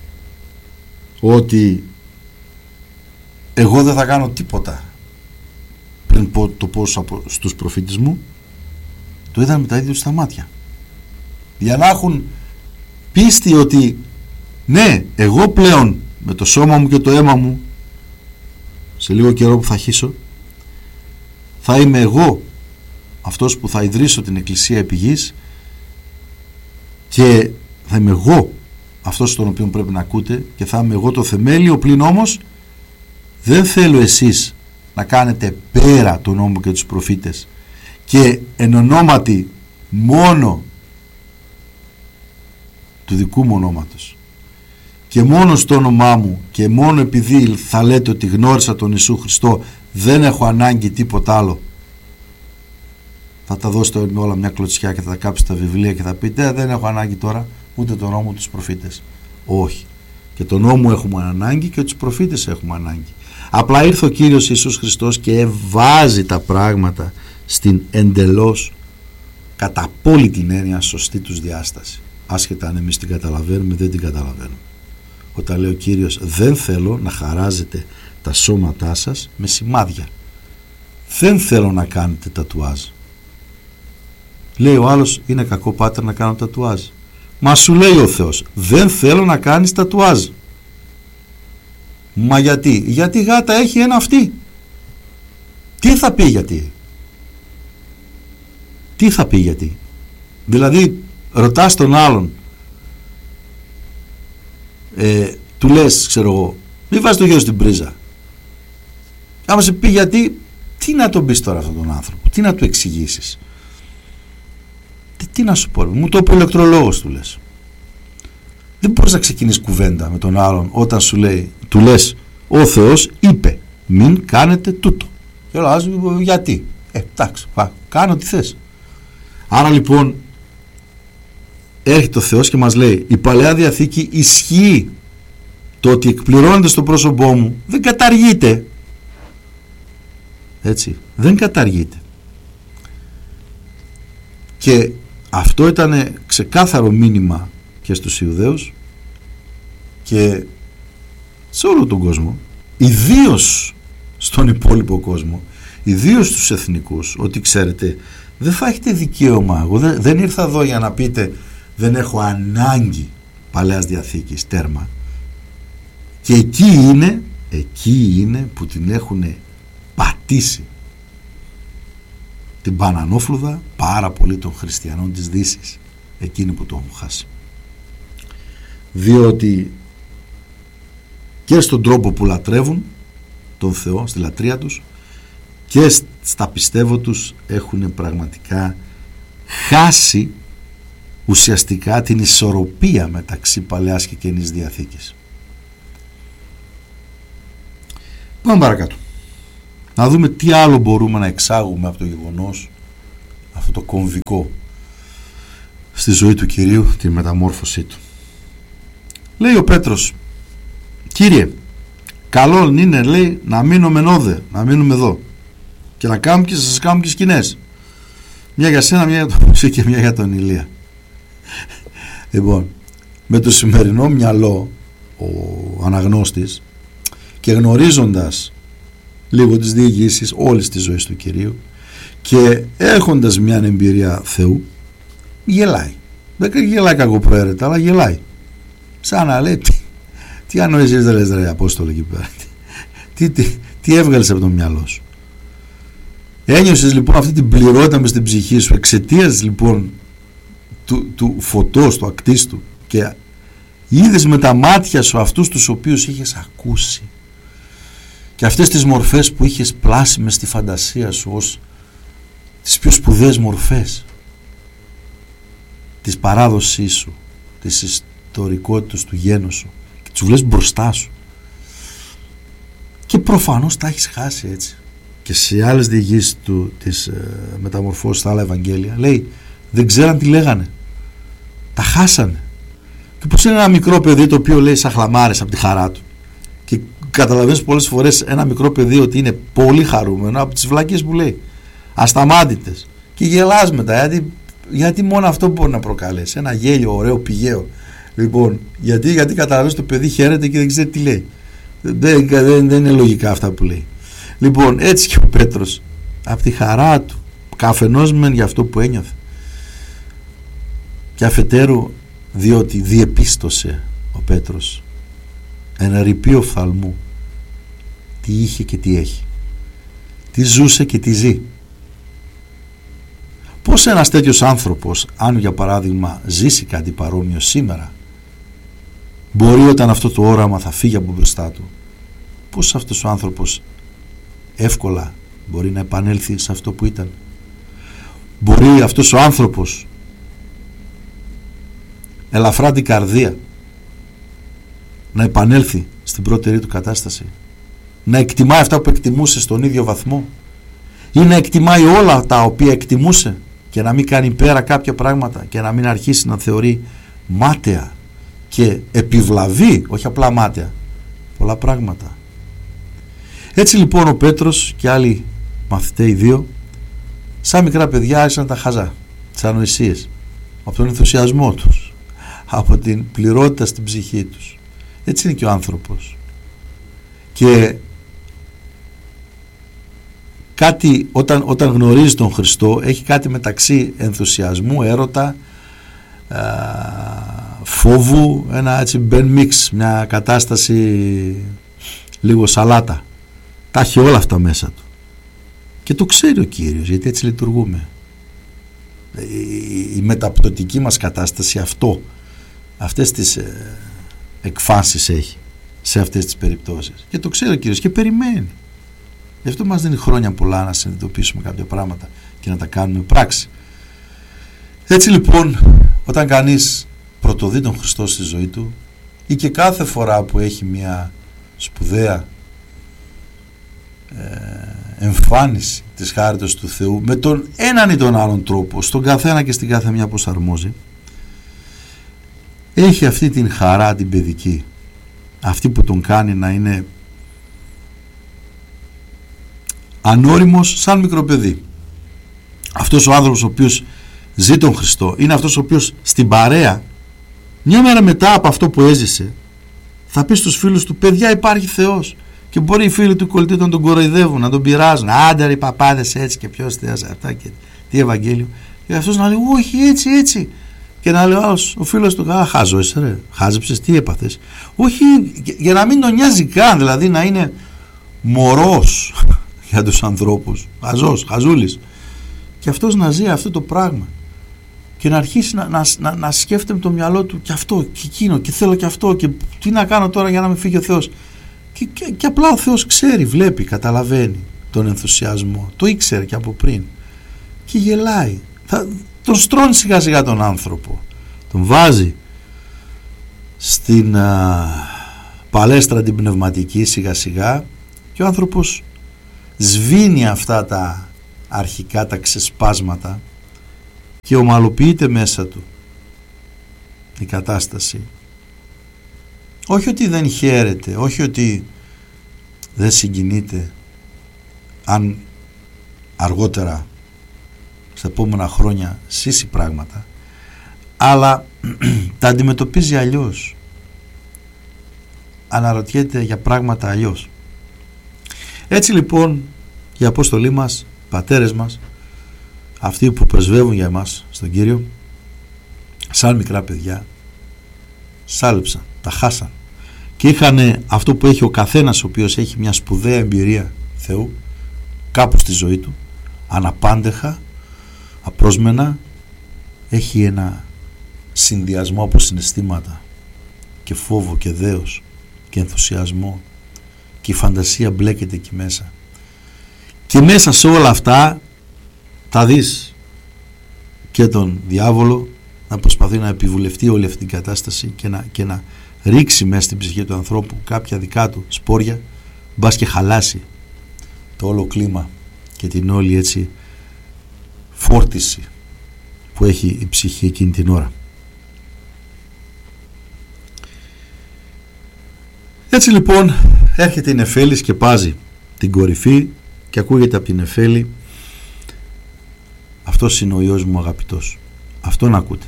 εγώ δεν θα κάνω τίποτα πριν το πω στους προφήτες μου, το είδαν με τα ίδια τους στα μάτια, για να έχουν πίστη ότι ναι, εγώ πλέον με το σώμα μου και το αίμα μου σε λίγο καιρό που θα χύσω, θα είμαι εγώ αυτός που θα ιδρύσω την Εκκλησία επί γης, και θα είμαι εγώ αυτός τον οποίο πρέπει να ακούτε, και θα είμαι εγώ το θεμέλιο. Πλην όμως δεν θέλω εσείς να κάνετε πέρα τον νόμο και τους προφήτες και εν ονόματι μόνο του δικού μου ονόματος και μόνο στο όνομά μου και μόνο επειδή θα λέτε ότι γνώρισα τον Ιησού Χριστό, δεν έχω ανάγκη τίποτα άλλο, θα τα δώσετε όλα μια κλωτσιά και θα τα κάψετε τα βιβλία και θα πείτε δεν έχω ανάγκη τώρα ούτε τον νόμο τους προφήτες. Όχι, και τον νόμο έχουμε ανάγκη και τους προφήτες έχουμε ανάγκη. Απλά ήρθε ο Κύριος Ιησούς Χριστός και βάζει τα πράγματα στην εντελώς κατά απόλυτη την έννοια σωστή τους διάσταση, άσχετα αν εμείς την καταλαβαίνουμε δεν την καταλαβαίνουμε. Όταν λέει ο Κύριος δεν θέλω να χαράζετε τα σώματά σας με σημάδια, δεν θέλω να κάνετε τατουάζ. Λέει ο άλλος είναι κακό πάτερ να κάνω τατουάζ. Μα σου λέει ο Θεός δεν θέλω να κάνεις τατουάζ. Μα γιατί? Γιατί η γάτα έχει ένα αυτί. Τι θα πει γιατί? Τι θα πει γιατί? Δηλαδή ρωτάς τον άλλον, του λες ξέρω εγώ μη βάζεις το γιο στην πρίζα. Άμα σε πει γιατί, τι να τον πεις τώρα αυτόν τον άνθρωπο, τι να του εξηγήσεις? Τι να σου πω, μου το είπε ο ηλεκτρολόγος, του λες. Δεν μπορείς να ξεκινήσεις κουβέντα με τον άλλον όταν σου λέει, του λες ο Θεός είπε μην κάνετε τούτο. Και λέω γιατί? Εντάξει, κάνω τι θες. Άρα λοιπόν έρχεται ο Θεός και μας λέει η Παλαιά Διαθήκη ισχύει, το ότι εκπληρώνεται στο πρόσωπό μου δεν καταργείται, έτσι, δεν καταργείται. Και αυτό ήταν ξεκάθαρο μήνυμα και στους Ιουδαίους και σε όλο τον κόσμο, ιδίως στον υπόλοιπο κόσμο, ιδίως στους εθνικούς, ότι ξέρετε δεν θα έχετε δικαίωμα, εγώ δεν ήρθα εδώ για να πείτε δεν έχω ανάγκη Παλαιάς Διαθήκης, τέρμα. Και εκεί είναι που την έχουν πατήσει την μπανανόφλουδα πάρα πολύ των χριστιανών της Δύσης, εκείνοι που το έχουν χάσει, διότι και στον τρόπο που λατρεύουν τον Θεό, στη λατρεία τους και στα πιστεύω τους έχουν πραγματικά χάσει ουσιαστικά την ισορροπία μεταξύ Παλαιάς και Καινής Διαθήκης. Πάμε παρακάτω. Να δούμε τι άλλο μπορούμε να εξάγουμε από το γεγονός αυτό το κομβικό στη ζωή του Κυρίου, τη μεταμόρφωσή του. Λέει ο Πέτρος, Κύριε, καλό είναι, λέει, να μείνουμε νόδε, να μείνουμε εδώ και να κάνουμε και σας κάνουμε και σκηνές, μια για σένα, μια για τον Μωσή και μια για τον Ηλία. Λοιπόν, με το σημερινό μυαλό ο αναγνώστης και γνωρίζοντας λίγο τις διηγήσεις όλης της ζωής του Κυρίου και έχοντας μια εμπειρία Θεού, γελάει. Δεν γελάει κακοπροαίρετα, αλλά γελάει. Σαν να λέει, τι ανοήσεις δεν λες, ρε Απόστολε, εκεί πέρα, τι έβγαλες από το μυαλό σου? Ένιωσες λοιπόν αυτή την πληρότητα μες στην ψυχή σου εξαιτίας λοιπόν του φωτός, του ακτίστου, και είδες με τα μάτια σου αυτούς τους οποίους είχες ακούσει και αυτές τις μορφές που είχες πλάσει μες στη φαντασία σου ως τις πιο σπουδαίες μορφές της παράδοσής σου, της ιστορικότητας του γένους σου, και τους βλέπεις μπροστά σου και προφανώς τα έχεις χάσει. Έτσι και σε άλλες διηγήσεις του της μεταμορφώσης στα άλλα Ευαγγέλια λέει δεν ξέραν τι λέγανε, τα χάσανε. Και πως είναι ένα μικρό παιδί το οποίο λέει σαν χλαμάρες από τη χαρά του, και καταλαβαίνεις πολλές φορές ένα μικρό παιδί ότι είναι πολύ χαρούμενο από τις βλακίες που λέει, ασταμάτητες, και γελάς μετά, γιατί μόνο αυτό μπορεί να προκαλέσει ένα γέλιο ωραίο πηγαίο. Λοιπόν, γιατί καταλαβαίνεις το παιδί χαίρεται και δεν ξέρει τι λέει, δεν είναι λογικά αυτά που λέει. Λοιπόν, έτσι και ο Πέτρος από τη χαρά του, καφενός μεν για αυτό που ένιωθε, και αφετέρου διότι διεπίστωσε ο Πέτρος ένα ρηπείο φθαλμού τι είχε και τι έχει, τι ζούσε και τι ζει. Πώς ένας τέτοιος άνθρωπος, αν για παράδειγμα ζήσει κάτι παρόμοιο σήμερα, μπορεί όταν αυτό το όραμα θα φύγει από μπροστά του, πώς αυτός ο άνθρωπος εύκολα μπορεί να επανέλθει σε αυτό που ήταν? Μπορεί αυτός ο άνθρωπος ελαφρά την καρδία να επανέλθει στην πρώτερη του κατάσταση, να εκτιμάει αυτά που εκτιμούσε στον ίδιο βαθμό, ή να εκτιμάει όλα τα οποία εκτιμούσε και να μην κάνει πέρα κάποια πράγματα και να μην αρχίσει να θεωρεί μάταια και επιβλαβή, όχι απλά μάταια, πολλά πράγματα. Έτσι λοιπόν ο Πέτρος και άλλοι μαθηταίοι δύο, σαν μικρά παιδιά, άρχισαν τα χαζά, τις ανοησίες, από τον ενθουσιασμό τους, από την πληρότητα στην ψυχή τους. Έτσι είναι και ο άνθρωπος. Και κάτι, όταν γνωρίζει τον Χριστό, έχει κάτι μεταξύ ενθουσιασμού, έρωτα, φόβου, ένα έτσι μπεν μίξ, μια κατάσταση λίγο σαλάτα. Τα έχει όλα αυτά μέσα του. Και το ξέρει ο Κύριος, γιατί έτσι λειτουργούμε. Η μεταπτωτική μας κατάσταση αυτές τις εκφάνσεις έχει σε αυτές τις περιπτώσεις. Και το ξέρει ο Κύριος και περιμένει. Γι' αυτό μας δίνει χρόνια πολλά να συνειδητοποιήσουμε κάποια πράγματα και να τα κάνουμε πράξη. Έτσι λοιπόν, όταν κανείς πρωτοδεί τον Χριστό στη ζωή του, ή και κάθε φορά που έχει μια σπουδαία εμφάνιση της χάριτος του Θεού, με τον έναν ή τον άλλον τρόπο, στον καθένα και στην κάθε μια πως αρμόζει, έχει αυτή την χαρά την παιδική, αυτή που τον κάνει να είναι ανώριμος σαν μικρό παιδί. Αυτός ο άνθρωπος ο οποίος ζει τον Χριστό είναι αυτός ο οποίος στην παρέα, μια μέρα μετά από αυτό που έζησε, θα πει στους φίλους του, παιδιά, υπάρχει Θεός. Και μπορεί οι φίλοι του κολλητή να τον κοροϊδεύουν, να τον πειράζουν, άντε ρε παπάδες, έτσι, και ποιος Θεός αυτά και τι Ευαγγέλιο, και αυτός να λέει όχι, έτσι, και να λέει ο φίλος του, χάζω είσαι ρε, χάζεψες, τι έπαθες? Όχι, για να μην τον νοιάζει καν, δηλαδή να είναι μωρός για τους ανθρώπους, χαζούλης, και αυτός να ζει αυτό το πράγμα και να αρχίσει να σκέφτεται με το μυαλό του και αυτό και εκείνο και θέλω και αυτό και τι να κάνω τώρα για να μην φύγει ο Θεός, και απλά ο Θεός ξέρει, βλέπει, καταλαβαίνει τον ενθουσιασμό, το ήξερε και από πριν και γελάει, τον στρώνει σιγά σιγά τον άνθρωπο, τον βάζει στην παλέστρα την πνευματική σιγά σιγά, και ο άνθρωπος σβήνει αυτά τα αρχικά τα ξεσπάσματα και ομαλοποιείται μέσα του η κατάσταση. Όχι ότι δεν χαίρεται, όχι ότι δεν συγκινείται αν αργότερα στα επόμενα χρόνια ζήσει πράγματα, αλλά τα αντιμετωπίζει αλλιώς, αναρωτιέται για πράγματα αλλιώς. Έτσι λοιπόν οι Απόστολοι μας, πατέρες μας, αυτοί που πρεσβεύουν για εμάς στον Κύριο, σαν μικρά παιδιά, σάλεψαν, τα χάσαν και είχαν αυτό που έχει ο καθένας ο οποίος έχει μια σπουδαία εμπειρία Θεού κάπου στη ζωή του, αναπάντεχα, απρόσμενα, έχει ένα συνδυασμό από συναισθήματα και φόβο και δέος και ενθουσιασμό, και η φαντασία μπλέκεται εκεί μέσα, και μέσα σε όλα αυτά θα δεις και τον διάβολο να προσπαθεί να επιβουλευτεί όλη αυτή την κατάσταση και να ρίξει μέσα στην ψυχή του ανθρώπου κάποια δικά του σπόρια, μπας και χαλάσει το όλο κλίμα και την όλη έτσι φόρτιση που έχει η ψυχή εκείνη την ώρα. Έτσι λοιπόν έρχεται η νεφέλη, σκεπάζει την κορυφή και ακούγεται από την νεφέλη: αυτός είναι ο Υιός μου αγαπητός. Αυτόν ακούτε.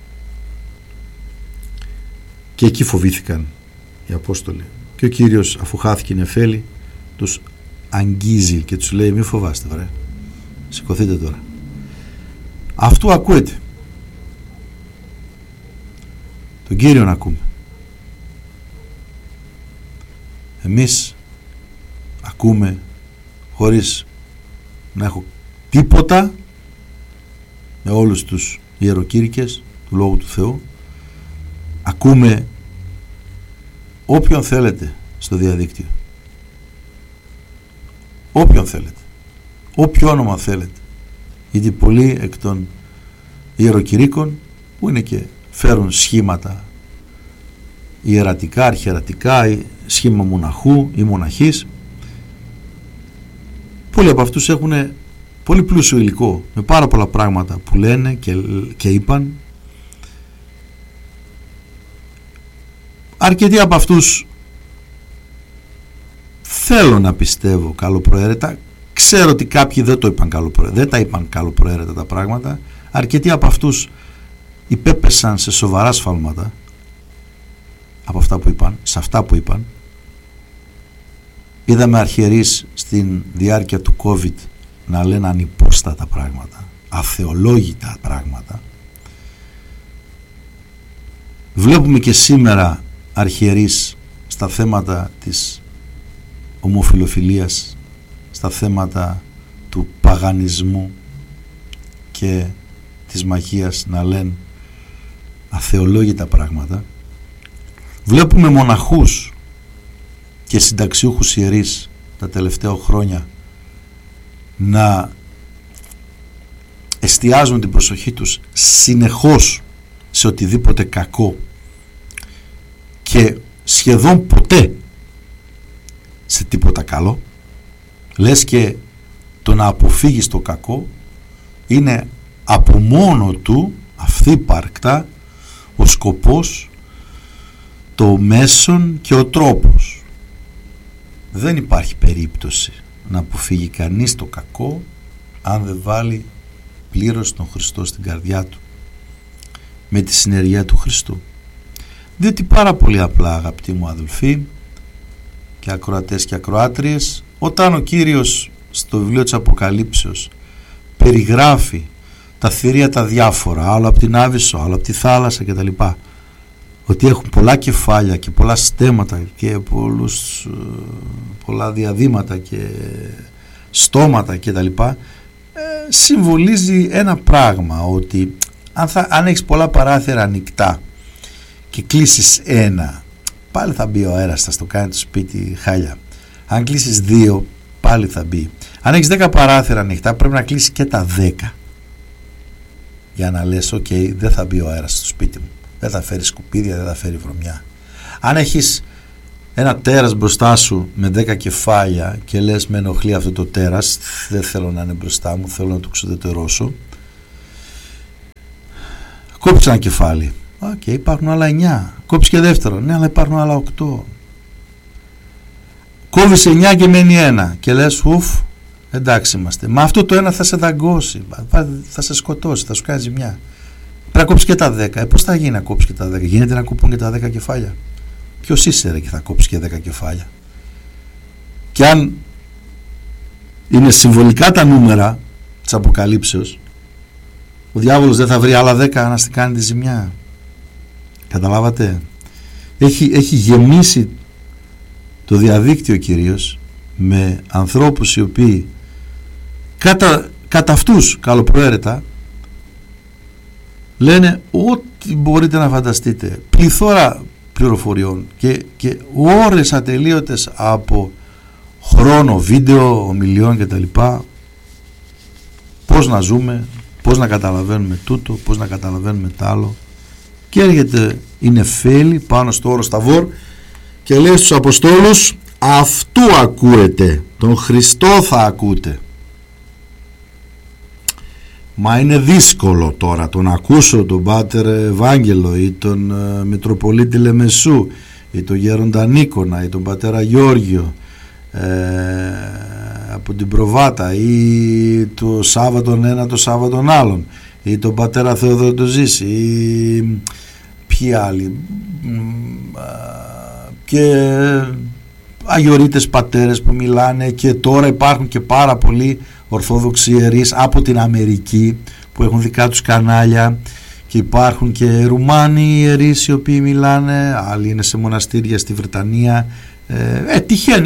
Και εκεί φοβήθηκαν οι Απόστολοι, και ο Κύριος, αφού χάθηκε η νεφέλη, τους αγγίζει και τους λέει: μη φοβάστε, βρε, σηκωθείτε τώρα, αυτού ακούετε, τον Κύριον ακούμε. Εμείς ακούμε χωρίς να έχω τίποτα με όλους τους ιεροκήρυκες του Λόγου του Θεού. Ακούμε όποιον θέλετε στο διαδίκτυο, όποιον θέλετε, όποιο όνομα θέλετε, γιατί πολλοί εκ των ιεροκηρύκων που είναι και φέρουν σχήματα ιερατικά, αρχιερατικά, σχήμα μοναχού ή μοναχής, πολλοί από αυτούς έχουν πολύ πλούσιο υλικό με πάρα πολλά πράγματα που λένε και είπαν. Αρκετοί από αυτούς θέλω να πιστεύω καλοπροαίρετα, ξέρω ότι κάποιοι δεν το είπαν καλοπροαίρετα, δεν τα είπαν καλοπροαίρετα τα πράγματα. Αρκετοί από αυτούς υπέπεσαν σε σοβαρά σφάλματα από αυτά που είπαν, σε αυτά που είπαν. Είδαμε αρχιερείς στην διάρκεια του COVID να λένε ανυπόστατα πράγματα, αθεολόγητα πράγματα. Βλέπουμε και σήμερα αρχιερείς στα θέματα της ομοφιλοφιλίας, στα θέματα του παγανισμού και της μαγείας να λένε αθεολόγητα πράγματα. Βλέπουμε μοναχούς και συνταξιούχους ιερείς τα τελευταία χρόνια να εστιάζουν την προσοχή τους συνεχώς σε οτιδήποτε κακό και σχεδόν ποτέ σε τίποτα καλό. Λες και το να αποφύγεις το κακό είναι από μόνο του αυθύπαρκτα ο σκοπός, το μέσον και ο τρόπος. Δεν υπάρχει περίπτωση να αποφύγει κανείς το κακό αν δεν βάλει πλήρως τον Χριστό στην καρδιά του με τη συνεργεία του Χριστού. Διότι πάρα πολύ απλά, αγαπητοί μου αδελφοί και ακροατές και ακροάτριες, όταν ο Κύριος στο βιβλίο της Αποκαλύψεως περιγράφει τα θηρία τα διάφορα, άλλο από την Άβυσσο, άλλο από τη θάλασσα κτλ., ότι έχουν πολλά κεφάλια και πολλά στέματα και πολλά διαδήματα και στόματα κτλ., συμβολίζει ένα πράγμα, ότι αν έχεις πολλά παράθυρα ανοιχτά και κλείσεις ένα, πάλι θα μπει ο αέρας, θα στο κάνει το σπίτι χάλια. Αν κλείσεις 2, πάλι θα μπει. Αν έχεις 10 παράθυρα ανοιχτά, πρέπει να κλείσεις και τα 10 για να λες ok, δεν θα μπει ο αέρας στο σπίτι μου, δεν θα φέρει σκουπίδια, δεν θα φέρει βρωμιά. Αν έχεις ένα τέρας μπροστά σου με 10 κεφάλια και λες με ενοχλεί αυτό το τέρας, δεν θέλω να είναι μπροστά μου, θέλω να το ξουδετερώσω, Κόψε ένα κεφάλι. Υπάρχουν άλλα 9. Κόψε και δεύτερο. Ναι, αλλά υπάρχουν άλλα 8. Κόβεις 9 και μένει 1. Και λες, εντάξει είμαστε. Μα αυτό το 1 θα σε δαγκώσει. Θα σε σκοτώσει, θα σου κάνει ζημιά. Πρέπει να κόψεις και τα 10. Πώς θα γίνει να κόψεις και τα 10? Γίνεται να κοπούν και τα 10 κεφάλια? Ποιος είσαι ρε και θα κόψεις και 10 κεφάλια? Και αν είναι συμβολικά τα νούμερα της Αποκαλύψεως, ο διάβολος δεν θα βρει άλλα 10 να στη κάνει τη ζημιά. Καταλάβατε? Έχει γεμίσει το διαδίκτυο κυρίως με ανθρώπους οι οποίοι κατά αυτούς καλοπροαίρετα λένε ό,τι μπορείτε να φανταστείτε, πληθώρα πληροφοριών και ώρες ατελείωτες από χρόνο, βίντεο, ομιλιών κτλ. Πώς να ζούμε, πώς να καταλαβαίνουμε τούτο, πώς να καταλαβαίνουμε τ' άλλο. Και έρχεται η Νεφέλη πάνω στο όρος Ταβόρ και λέει στους Αποστόλους, αυτού ακούετε, τον Χριστό θα ακούτε. Μα είναι δύσκολο τώρα τον ακούσω τον Πάτερ Ευάγγελο ή τον Μητροπολίτη Λεμεσού ή τον Γέροντα Νίκονα ή τον Πατέρα Γιώργιο από την Προβάτα ή το Σάββατον ένα το Σάββατον άλλον ή τον Πατέρα Θεοδόρο το Ζήση ή ποιοι άλλοι και αγιορείτες πατέρες που μιλάνε, και τώρα υπάρχουν και πάρα πολλοί ορθόδοξοι ιερείς από την Αμερική που έχουν δικά τους κανάλια, και υπάρχουν και Ρουμάνοι ιερείς οι οποίοι μιλάνε, άλλοι είναι σε μοναστήρια στη Βρετανία, τυχαίνει,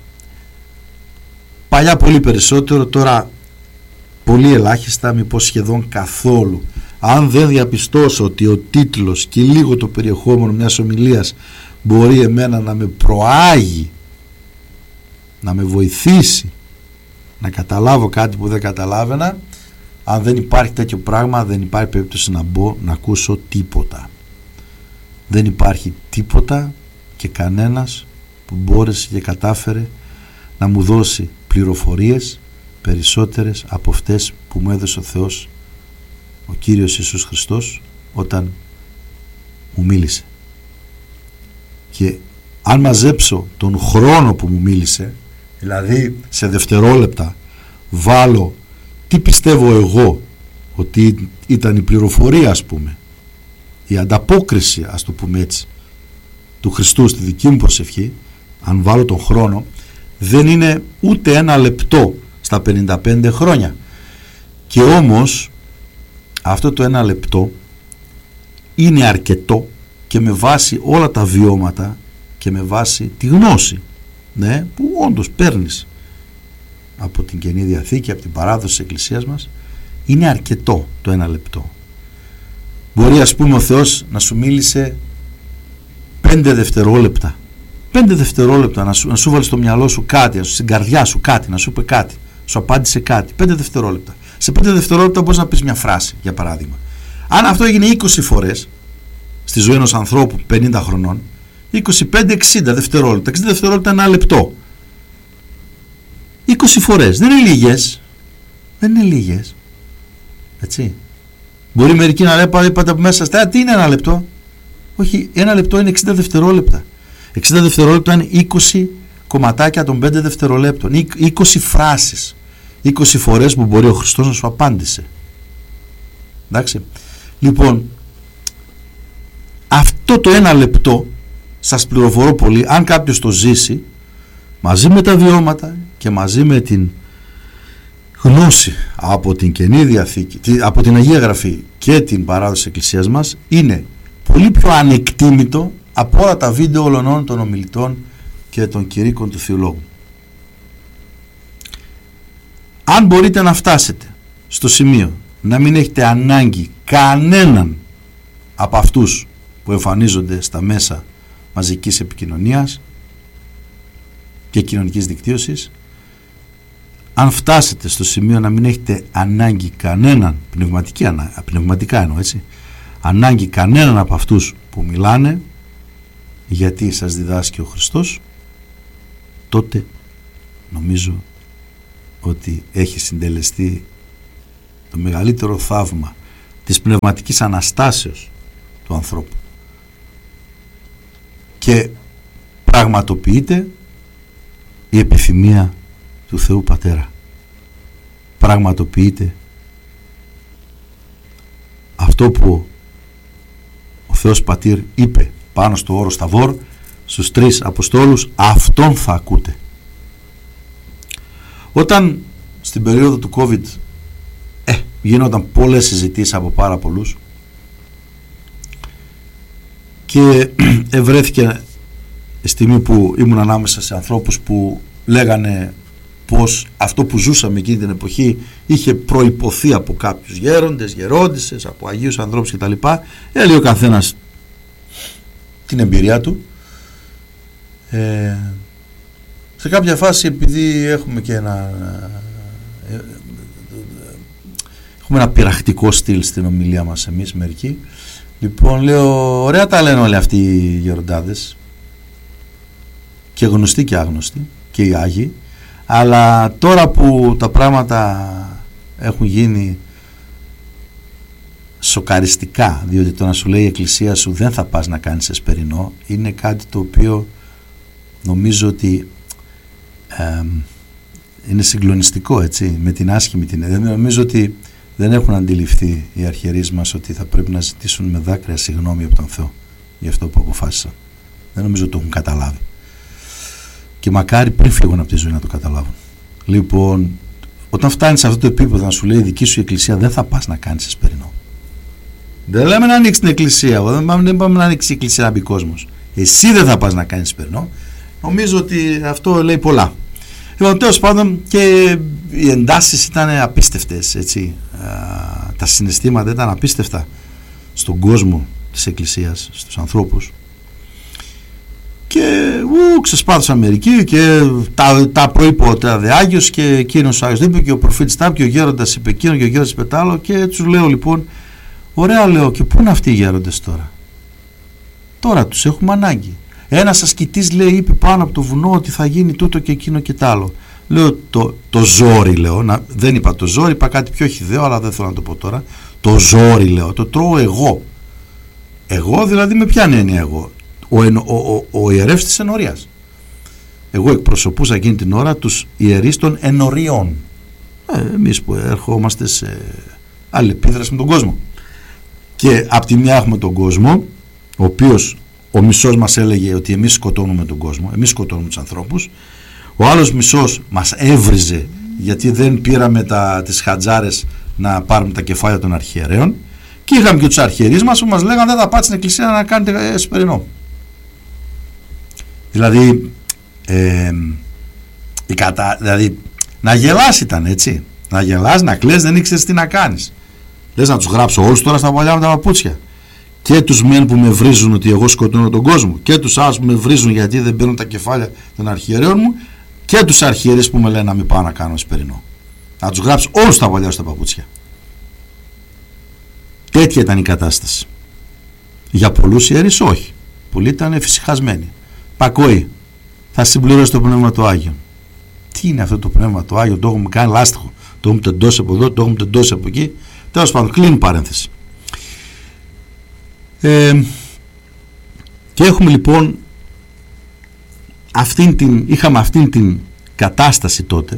παλιά πολύ περισσότερο, τώρα πολύ ελάχιστα, μήπως σχεδόν καθόλου. Αν δεν διαπιστώσω ότι ο τίτλος και λίγο το περιεχόμενο μιας ομιλίας μπορεί εμένα να με προάγει, να με βοηθήσει να καταλάβω κάτι που δεν καταλάβαινα, αν δεν υπάρχει τέτοιο πράγμα, δεν υπάρχει περίπτωση να μπω να ακούσω τίποτα. Δεν υπάρχει τίποτα και κανένας που μπόρεσε και κατάφερε να μου δώσει πληροφορίες περισσότερες από αυτές που μου έδωσε ο Θεός, ο Κύριος Ιησούς Χριστός, όταν μου μίλησε. Και αν μαζέψω τον χρόνο που μου μίλησε, δηλαδή σε δευτερόλεπτα βάλω τι πιστεύω εγώ ότι ήταν η πληροφορία, ας πούμε, η ανταπόκριση, ας το πούμε έτσι, του Χριστού στη δική μου προσευχή, αν βάλω τον χρόνο, δεν είναι ούτε ένα λεπτό στα 55 χρόνια. Και όμως αυτό το ένα λεπτό είναι αρκετό, και με βάση όλα τα βιώματα και με βάση τη γνώση, ναι, που όντως παίρνεις από την Καινή Διαθήκη, από την παράδοση της Εκκλησίας μας, είναι αρκετό το ένα λεπτό. Μπορεί, ας πούμε, ο Θεός να σου μίλησε 5 δευτερόλεπτα. 5 δευτερόλεπτα να σου βάλει στο μυαλό σου κάτι, στην καρδιά σου κάτι, να σου είπε κάτι, σου απάντησε κάτι. 5 δευτερόλεπτα. Σε 5 δευτερόλεπτα μπορείς να πεις μια φράση, για παράδειγμα. Αν αυτό έγινε 20 φορές στη ζωή ενός ανθρώπου 50 χρονών, 25-60 δευτερόλεπτα, 60 δευτερόλεπτα ένα λεπτό. 20 φορές, δεν είναι λίγες. Δεν είναι λίγες. Έτσι. Μπορεί μερικοί να λέει, είπατε από μέσα στα, τι είναι ένα λεπτό? Όχι, ένα λεπτό είναι 60 δευτερόλεπτα. 60 δευτερόλεπτα είναι 20 κομματάκια των 5 δευτερολέπτων. 20 φράσεις. 20 φορές που μπορεί ο Χριστός να σου απάντησε. Εντάξει. Λοιπόν, αυτό το ένα λεπτό, σας πληροφορώ πολύ, αν κάποιος το ζήσει, μαζί με τα βιώματα και μαζί με την γνώση από την Καινή Διαθήκη, από την Αγία Γραφή και την παράδοση της Εκκλησίας μας, είναι πολύ πιο ανεκτήμητο από όλα τα βίντεο όλων των ομιλητών και των κηρύκων του Θεολόγου. Αν μπορείτε να φτάσετε στο σημείο να μην έχετε ανάγκη κανέναν από αυτούς που εμφανίζονται στα μέσα μαζικής επικοινωνίας και κοινωνικής δικτύωσης, αν φτάσετε στο σημείο να μην έχετε ανάγκη κανέναν, πνευματικά εννοώ, έτσι, ανάγκη κανέναν από αυτούς που μιλάνε, γιατί σας διδάσκει ο Χριστός, τότε νομίζω ότι έχει συντελεστεί το μεγαλύτερο θαύμα της πνευματικής αναστάσεως του ανθρώπου και πραγματοποιείται η επιθυμία του Θεού Πατέρα. Πραγματοποιείται αυτό που ο Θεός Πατήρ είπε πάνω στο όρος Ταβόρ στους 3 Αποστόλους, αυτόν θα ακούτε. Όταν στην περίοδο του COVID γίνονταν πολλές συζητήσεις από πάρα πολλούς και ευρέθηκε η στιγμή που ήμουν ανάμεσα σε ανθρώπους που λέγανε πως αυτό που ζούσαμε εκείνη την εποχή είχε προϋποθεί από κάποιους γέροντες, γερόντισσες, από αγίους ανθρώπους κτλ. Έλεγε ο καθένας την εμπειρία του. Σε κάποια φάση, επειδή έχουμε και έχουμε ένα πειραχτικό στυλ στην ομιλία μας εμείς μερικοί, λοιπόν λέω, ωραία τα λένε όλοι αυτοί οι γεροντάδες, και γνωστοί και άγνωστοι και οι Άγιοι, αλλά τώρα που τα πράγματα έχουν γίνει σοκαριστικά, διότι το να σου λέει η Εκκλησία σου δεν θα πας να κάνεις εσπερινό, είναι κάτι το οποίο νομίζω ότι είναι συγκλονιστικό, έτσι, με την άσχημη την έννοια. Νομίζω ότι δεν έχουν αντιληφθεί οι αρχιερείς μας ότι θα πρέπει να ζητήσουν με δάκρυα συγγνώμη από τον Θεό για αυτό που αποφάσισαν. Δεν νομίζω ότι το έχουν καταλάβει. Και μακάρι πριν φύγουν από τη ζωή να το καταλάβουν. Λοιπόν, όταν φτάνεις σε αυτό το επίπεδο να σου λέει η δική σου Εκκλησία, δεν θα πας να κάνεις εσπερινό. Δεν λέμε να ανοίξει την Εκκλησία, δεν πάμε να ανοίξει η Εκκλησία να μπει κόσμος. Εσύ δεν θα πας να κάνεις εσπερινό. Νομίζω ότι αυτό λέει πολλά. Λοιπόν, τέλος πάντων, και οι εντάσεις ήταν απίστευτες, έτσι. Τα συναισθήματα ήταν απίστευτα στον κόσμο της Εκκλησίας, στους ανθρώπους. Και ξεσπάθησαν μερικοί και τα προείπε ο Τάδε Άγιος και εκείνος ο Άγιος είπε και ο προφήτης τάπ και ο γέροντας είπε εκείνο και ο γέροντας είπε τ' άλλο, και τους λέω λοιπόν, ωραία, λέω, και πού είναι αυτοί οι γέροντες τώρα? Τώρα τους έχουμε ανάγκη. Ένας ασκητής, λέει, είπε πάνω από το βουνό ότι θα γίνει τούτο και εκείνο και τ' άλλο. Λέω το ζόρι, λέω, δεν είπα το ζόρι, είπα κάτι πιο χυδαίο, αλλά δεν θέλω να το πω τώρα. Το ζόρι, λέω, το τρώω εγώ. Εγώ δηλαδή με ποια έννοια εγώ? Ο ιερεύς της ενορίας. Εγώ εκπροσωπούσα εκείνη την ώρα τους ιερείς των ενοριών. Εμείς που ερχόμαστε σε αλληλεπίδραση με τον κόσμο. Και από τη μια έχουμε τον κόσμο, ο οποίος ο μισός μας έλεγε ότι εμείς σκοτώνουμε τον κόσμο, εμείς σκοτώνουμε τους ανθρώπους. Ο άλλος μισός μας έβριζε γιατί δεν πήραμε τις χατζάρες να πάρουμε τα κεφάλια των αρχιερέων. Και είχαμε και τους αρχιερείς μας που μας λέγανε δεν θα πάτε στην Εκκλησία να κάνετε εσπερινό. Δηλαδή, δηλαδή να γελάς ήταν, έτσι. Να γελάς, να κλαις, δεν ήξερες τι να κάνεις. Λες να τους γράψω όλους τώρα στα παλιά με τα παπούτσια. Και τους μεν που με βρίζουν ότι εγώ σκοτώνω τον κόσμο, και τους άλλους που με βρίζουν γιατί δεν παίρνουν τα κεφάλια των αρχιερέων μου, και τους αρχιερείς που με λένε να μην πάω να κάνω εσπερινό. Να τους γράψω όλους στα παλιά στα παπούτσια. Τέτοια ήταν η κατάσταση. Για πολλούς ιερείς όχι. Πολλοί ήταν εφησυχασμένοι. Πακόη, θα συμπληρώσει το Πνεύμα του Άγιο. Τι είναι αυτό το Πνεύμα του Άγιο? Το έχουμε κάνει λάστιχο. Το έχουμε τεντώσει από εδώ, το έχουμε τεντώσει από εκεί. Τέλος πάντων, κλείνει παρένθεση. Και έχουμε λοιπόν είχαμε αυτήν την κατάσταση τότε,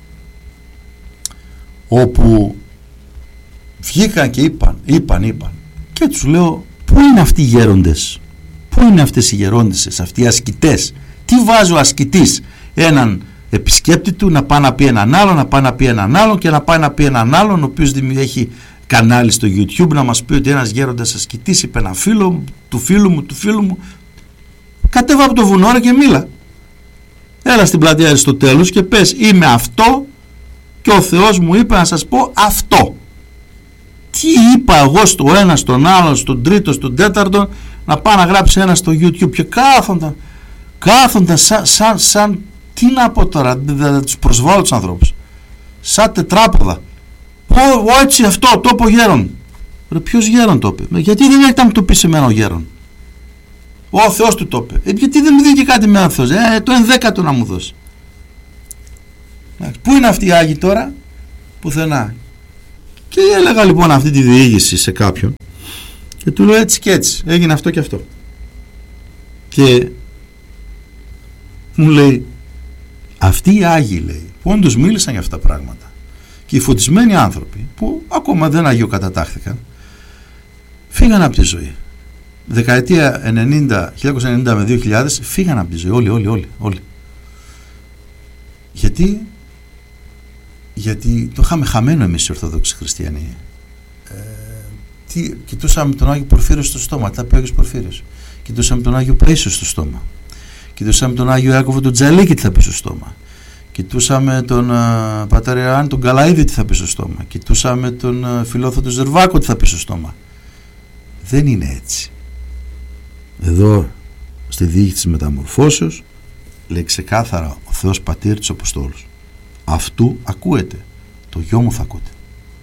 όπου βγήκαν και είπαν και τους λέω, πού είναι αυτοί οι γέροντες, πού είναι αυτές οι γερόντισσες, αυτοί οι ασκητές? Τι βάζει ο ασκητής? Έναν επισκέπτη του να πάει να πει έναν άλλον, να πάει να πει έναν άλλον και να πάει να πει έναν άλλον, ο οποίος έχει κανάλι στο YouTube, να μας πει ότι ένας γέροντας ασκητής είπε ένα φίλο του φίλου μου. Κατέβα από το βουνό και μίλα. Έλα στην πλατεία Αριστοτέλους και πες, είμαι αυτό και ο Θεός μου είπε να σας πω αυτό. Τι είπα εγώ στο ένα, στον άλλο, στον τρίτο, στον τέταρτο? Να πάω να γράψει ένα στο YouTube. Και κάθονταν σαν τι να πω τώρα, δεν τους προσβάλλω τους ανθρώπους, σαν τετράποδα. Έτσι αυτό το είπε ο γέρον. Ρε, ποιος γέρον το είπε? Γιατί δεν έρχεται να μου το πει σε μένα ο γέρον? Ο Θεός του το είπε. Γιατί δεν μου δίνει και κάτι με έναν Θεός? Το 1/10 να μου δώσει. Πού είναι αυτοί οι Άγιοι τώρα? Πουθενά. Και έλεγα λοιπόν αυτή τη διήγηση σε κάποιον και του λέω έτσι και έτσι, έγινε αυτό και αυτό. Και μου λέει, αυτοί οι Άγιοι, λέει, που όντως μίλησαν για αυτά τα πράγματα, και οι φωτισμένοι άνθρωποι που ακόμα δεν αγιοκατατάχθηκαν, φύγαν από τη ζωή. Δεκαετία 1990 με 2000 φύγαν από τη ζωή όλοι. Γιατί το είχαμε χαμένο εμείς οι Ορθόδοξοι Χριστιανοί. Κοιτούσαμε τον Άγιο Πορφύριο στο στόμα, τα πει ο Άγιος Πορφύριος. Κοιτούσαμε τον Άγιο Παΐσιο στο στόμα. Κοιτούσαμε τον Άγιο Ιάκωβο τον Τζαλίκη, τι θα πει στο στόμα. Κοιτούσαμε τον Πατέρ Ιωάννη τον Καλαΐδη, τι θα πει στο στόμα. Κοιτούσαμε τον Φιλόθο Ζερβάκο, τι θα πει στο στόμα. Δεν είναι έτσι. Εδώ στη διοίκηση της Μεταμορφώσεως λέει ξεκάθαρα ο Θεός Πατήρ τους Αποστόλους, αυτού ακούετε, το γιο μου θα ακούτε.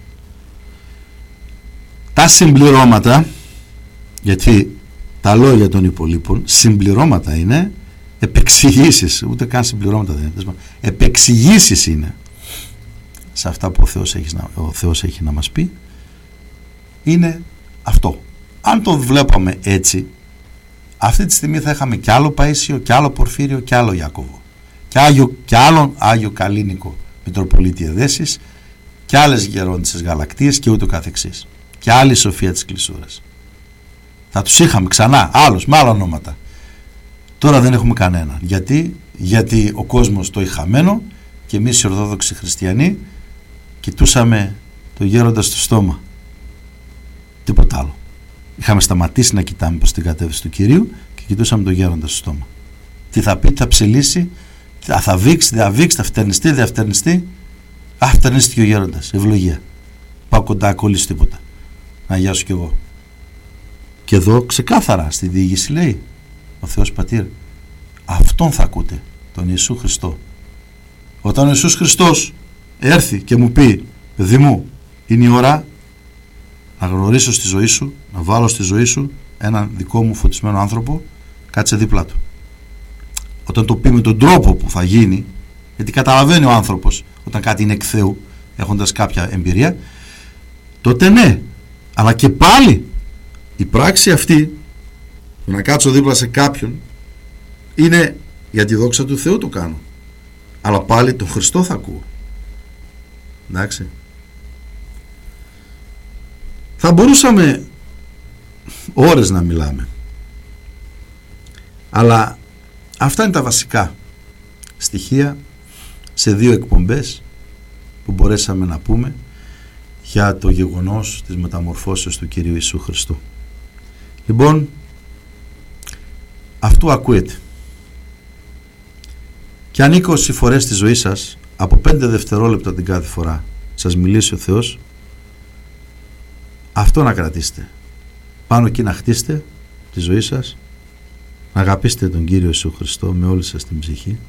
Τα συμπληρώματα, γιατί τα λόγια των υπολείπων συμπληρώματα είναι, επεξηγήσεις, ούτε καν συμπληρώματα δεν είναι, επεξηγήσεις είναι σε αυτά που ο Θεός έχει να μας πει. Είναι αυτό. Αν το βλέπαμε έτσι, αυτή τη στιγμή θα είχαμε κι άλλο Παΐσιο, κι άλλο Πορφύριο, κι άλλο Ιάκωβο, κι άλλον Άγιο Καλίνικο Μητροπολίτη Εδέσης, κι άλλες γερόντισσες γαλακτείες και ούτω καθεξής, και άλλη Σοφία της Κλεισούρας. Θα τους είχαμε ξανά άλλους με άλλα ονόματα. Τώρα δεν έχουμε κανένα. Γιατί ο κόσμος το είχε χαμένο και εμείς οι Ορθόδοξοι Χριστιανοί κοιτούσαμε το γέροντα στο στόμα, τίποτα άλλο. Είχαμε σταματήσει να κοιτάμε προς την κατεύθυνση του Κυρίου και κοιτούσαμε το γέροντα στο στόμα. Τι θα πει, τι θα ψελίσει, θα βήξει, δεν θα βήξει, θα φτερνιστεί, δεν θα φτερνιστεί. Φτερνίστηκε ο γέροντας, ευλογία. Πάω κοντά, κολλήσει τίποτα. Να γιάσω κι εγώ. Και εδώ ξεκάθαρα στη διήγηση λέει ο Θεός Πατήρ, αυτόν θα ακούτε, τον Ιησού Χριστό. Όταν ο Ιησούς Χριστός έρθει και μου πει, παιδί μου, είναι η ώρα να γνωρίσω στη ζωή σου, να βάλω στη ζωή σου έναν δικό μου φωτισμένο άνθρωπο, κάτσε δίπλα του. Όταν το πει με τον τρόπο που θα γίνει, γιατί καταλαβαίνει ο άνθρωπος όταν κάτι είναι εκ Θεού, έχοντας κάποια εμπειρία, τότε ναι. Αλλά και πάλι η πράξη αυτή, το να κάτσω δίπλα σε κάποιον, είναι για τη δόξα του Θεού το κάνω. Αλλά πάλι τον Χριστό θα ακούω. Εντάξει. Θα μπορούσαμε ώρες να μιλάμε, αλλά αυτά είναι τα βασικά στοιχεία σε 2 εκπομπές που μπορέσαμε να πούμε για το γεγονός της μεταμορφώσεως του Κυρίου Ιησού Χριστού. Λοιπόν, αυτού ακούετε. Και αν 20 φορές στη ζωή σας, από 5 δευτερόλεπτα την κάθε φορά, σας μιλήσει ο Θεός, αυτό να κρατήσετε. Πάνω εκεί να χτίσετε τη ζωή σας, να αγαπήσετε τον Κύριο Ιησού Χριστό με όλη σας την ψυχή.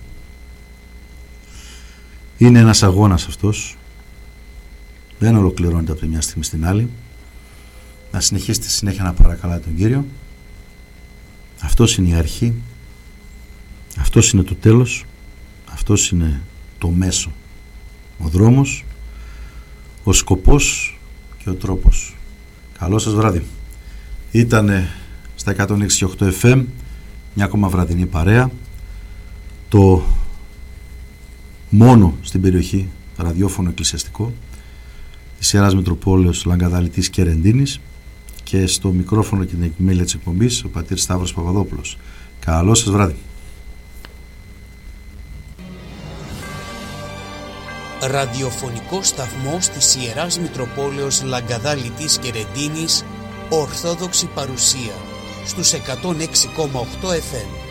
Είναι ένας αγώνας αυτός. Δεν ολοκληρώνεται από τη μια στιγμή στην άλλη. Να συνεχίσετε συνέχεια να παρακαλάτε τον Κύριο. Αυτός είναι η αρχή. Αυτός είναι το τέλος. Αυτός είναι το μέσο. Ο δρόμος, ο σκοπός και ο τρόπος. Καλό σας βράδυ. Ήτανε στα 106.8 FM μια ακόμα βραδινή παρέα, το μόνο στην περιοχή ραδιόφωνο εκκλησιαστικό της Ιεράς Μητροπόλεως Λαγκαδαλητής Κερεντίνης, και στο μικρόφωνο και την επιμέλεια της εκπομπής ο πατήρ Σταύρος Παπαδόπουλος. Καλό σας βράδυ. Ραδιοφωνικό σταθμός της Ιεράς Μητροπόλεως Λαγκαδαλητής Κερεντίνης, Ορθόδοξη παρουσία στους 106,8 FM.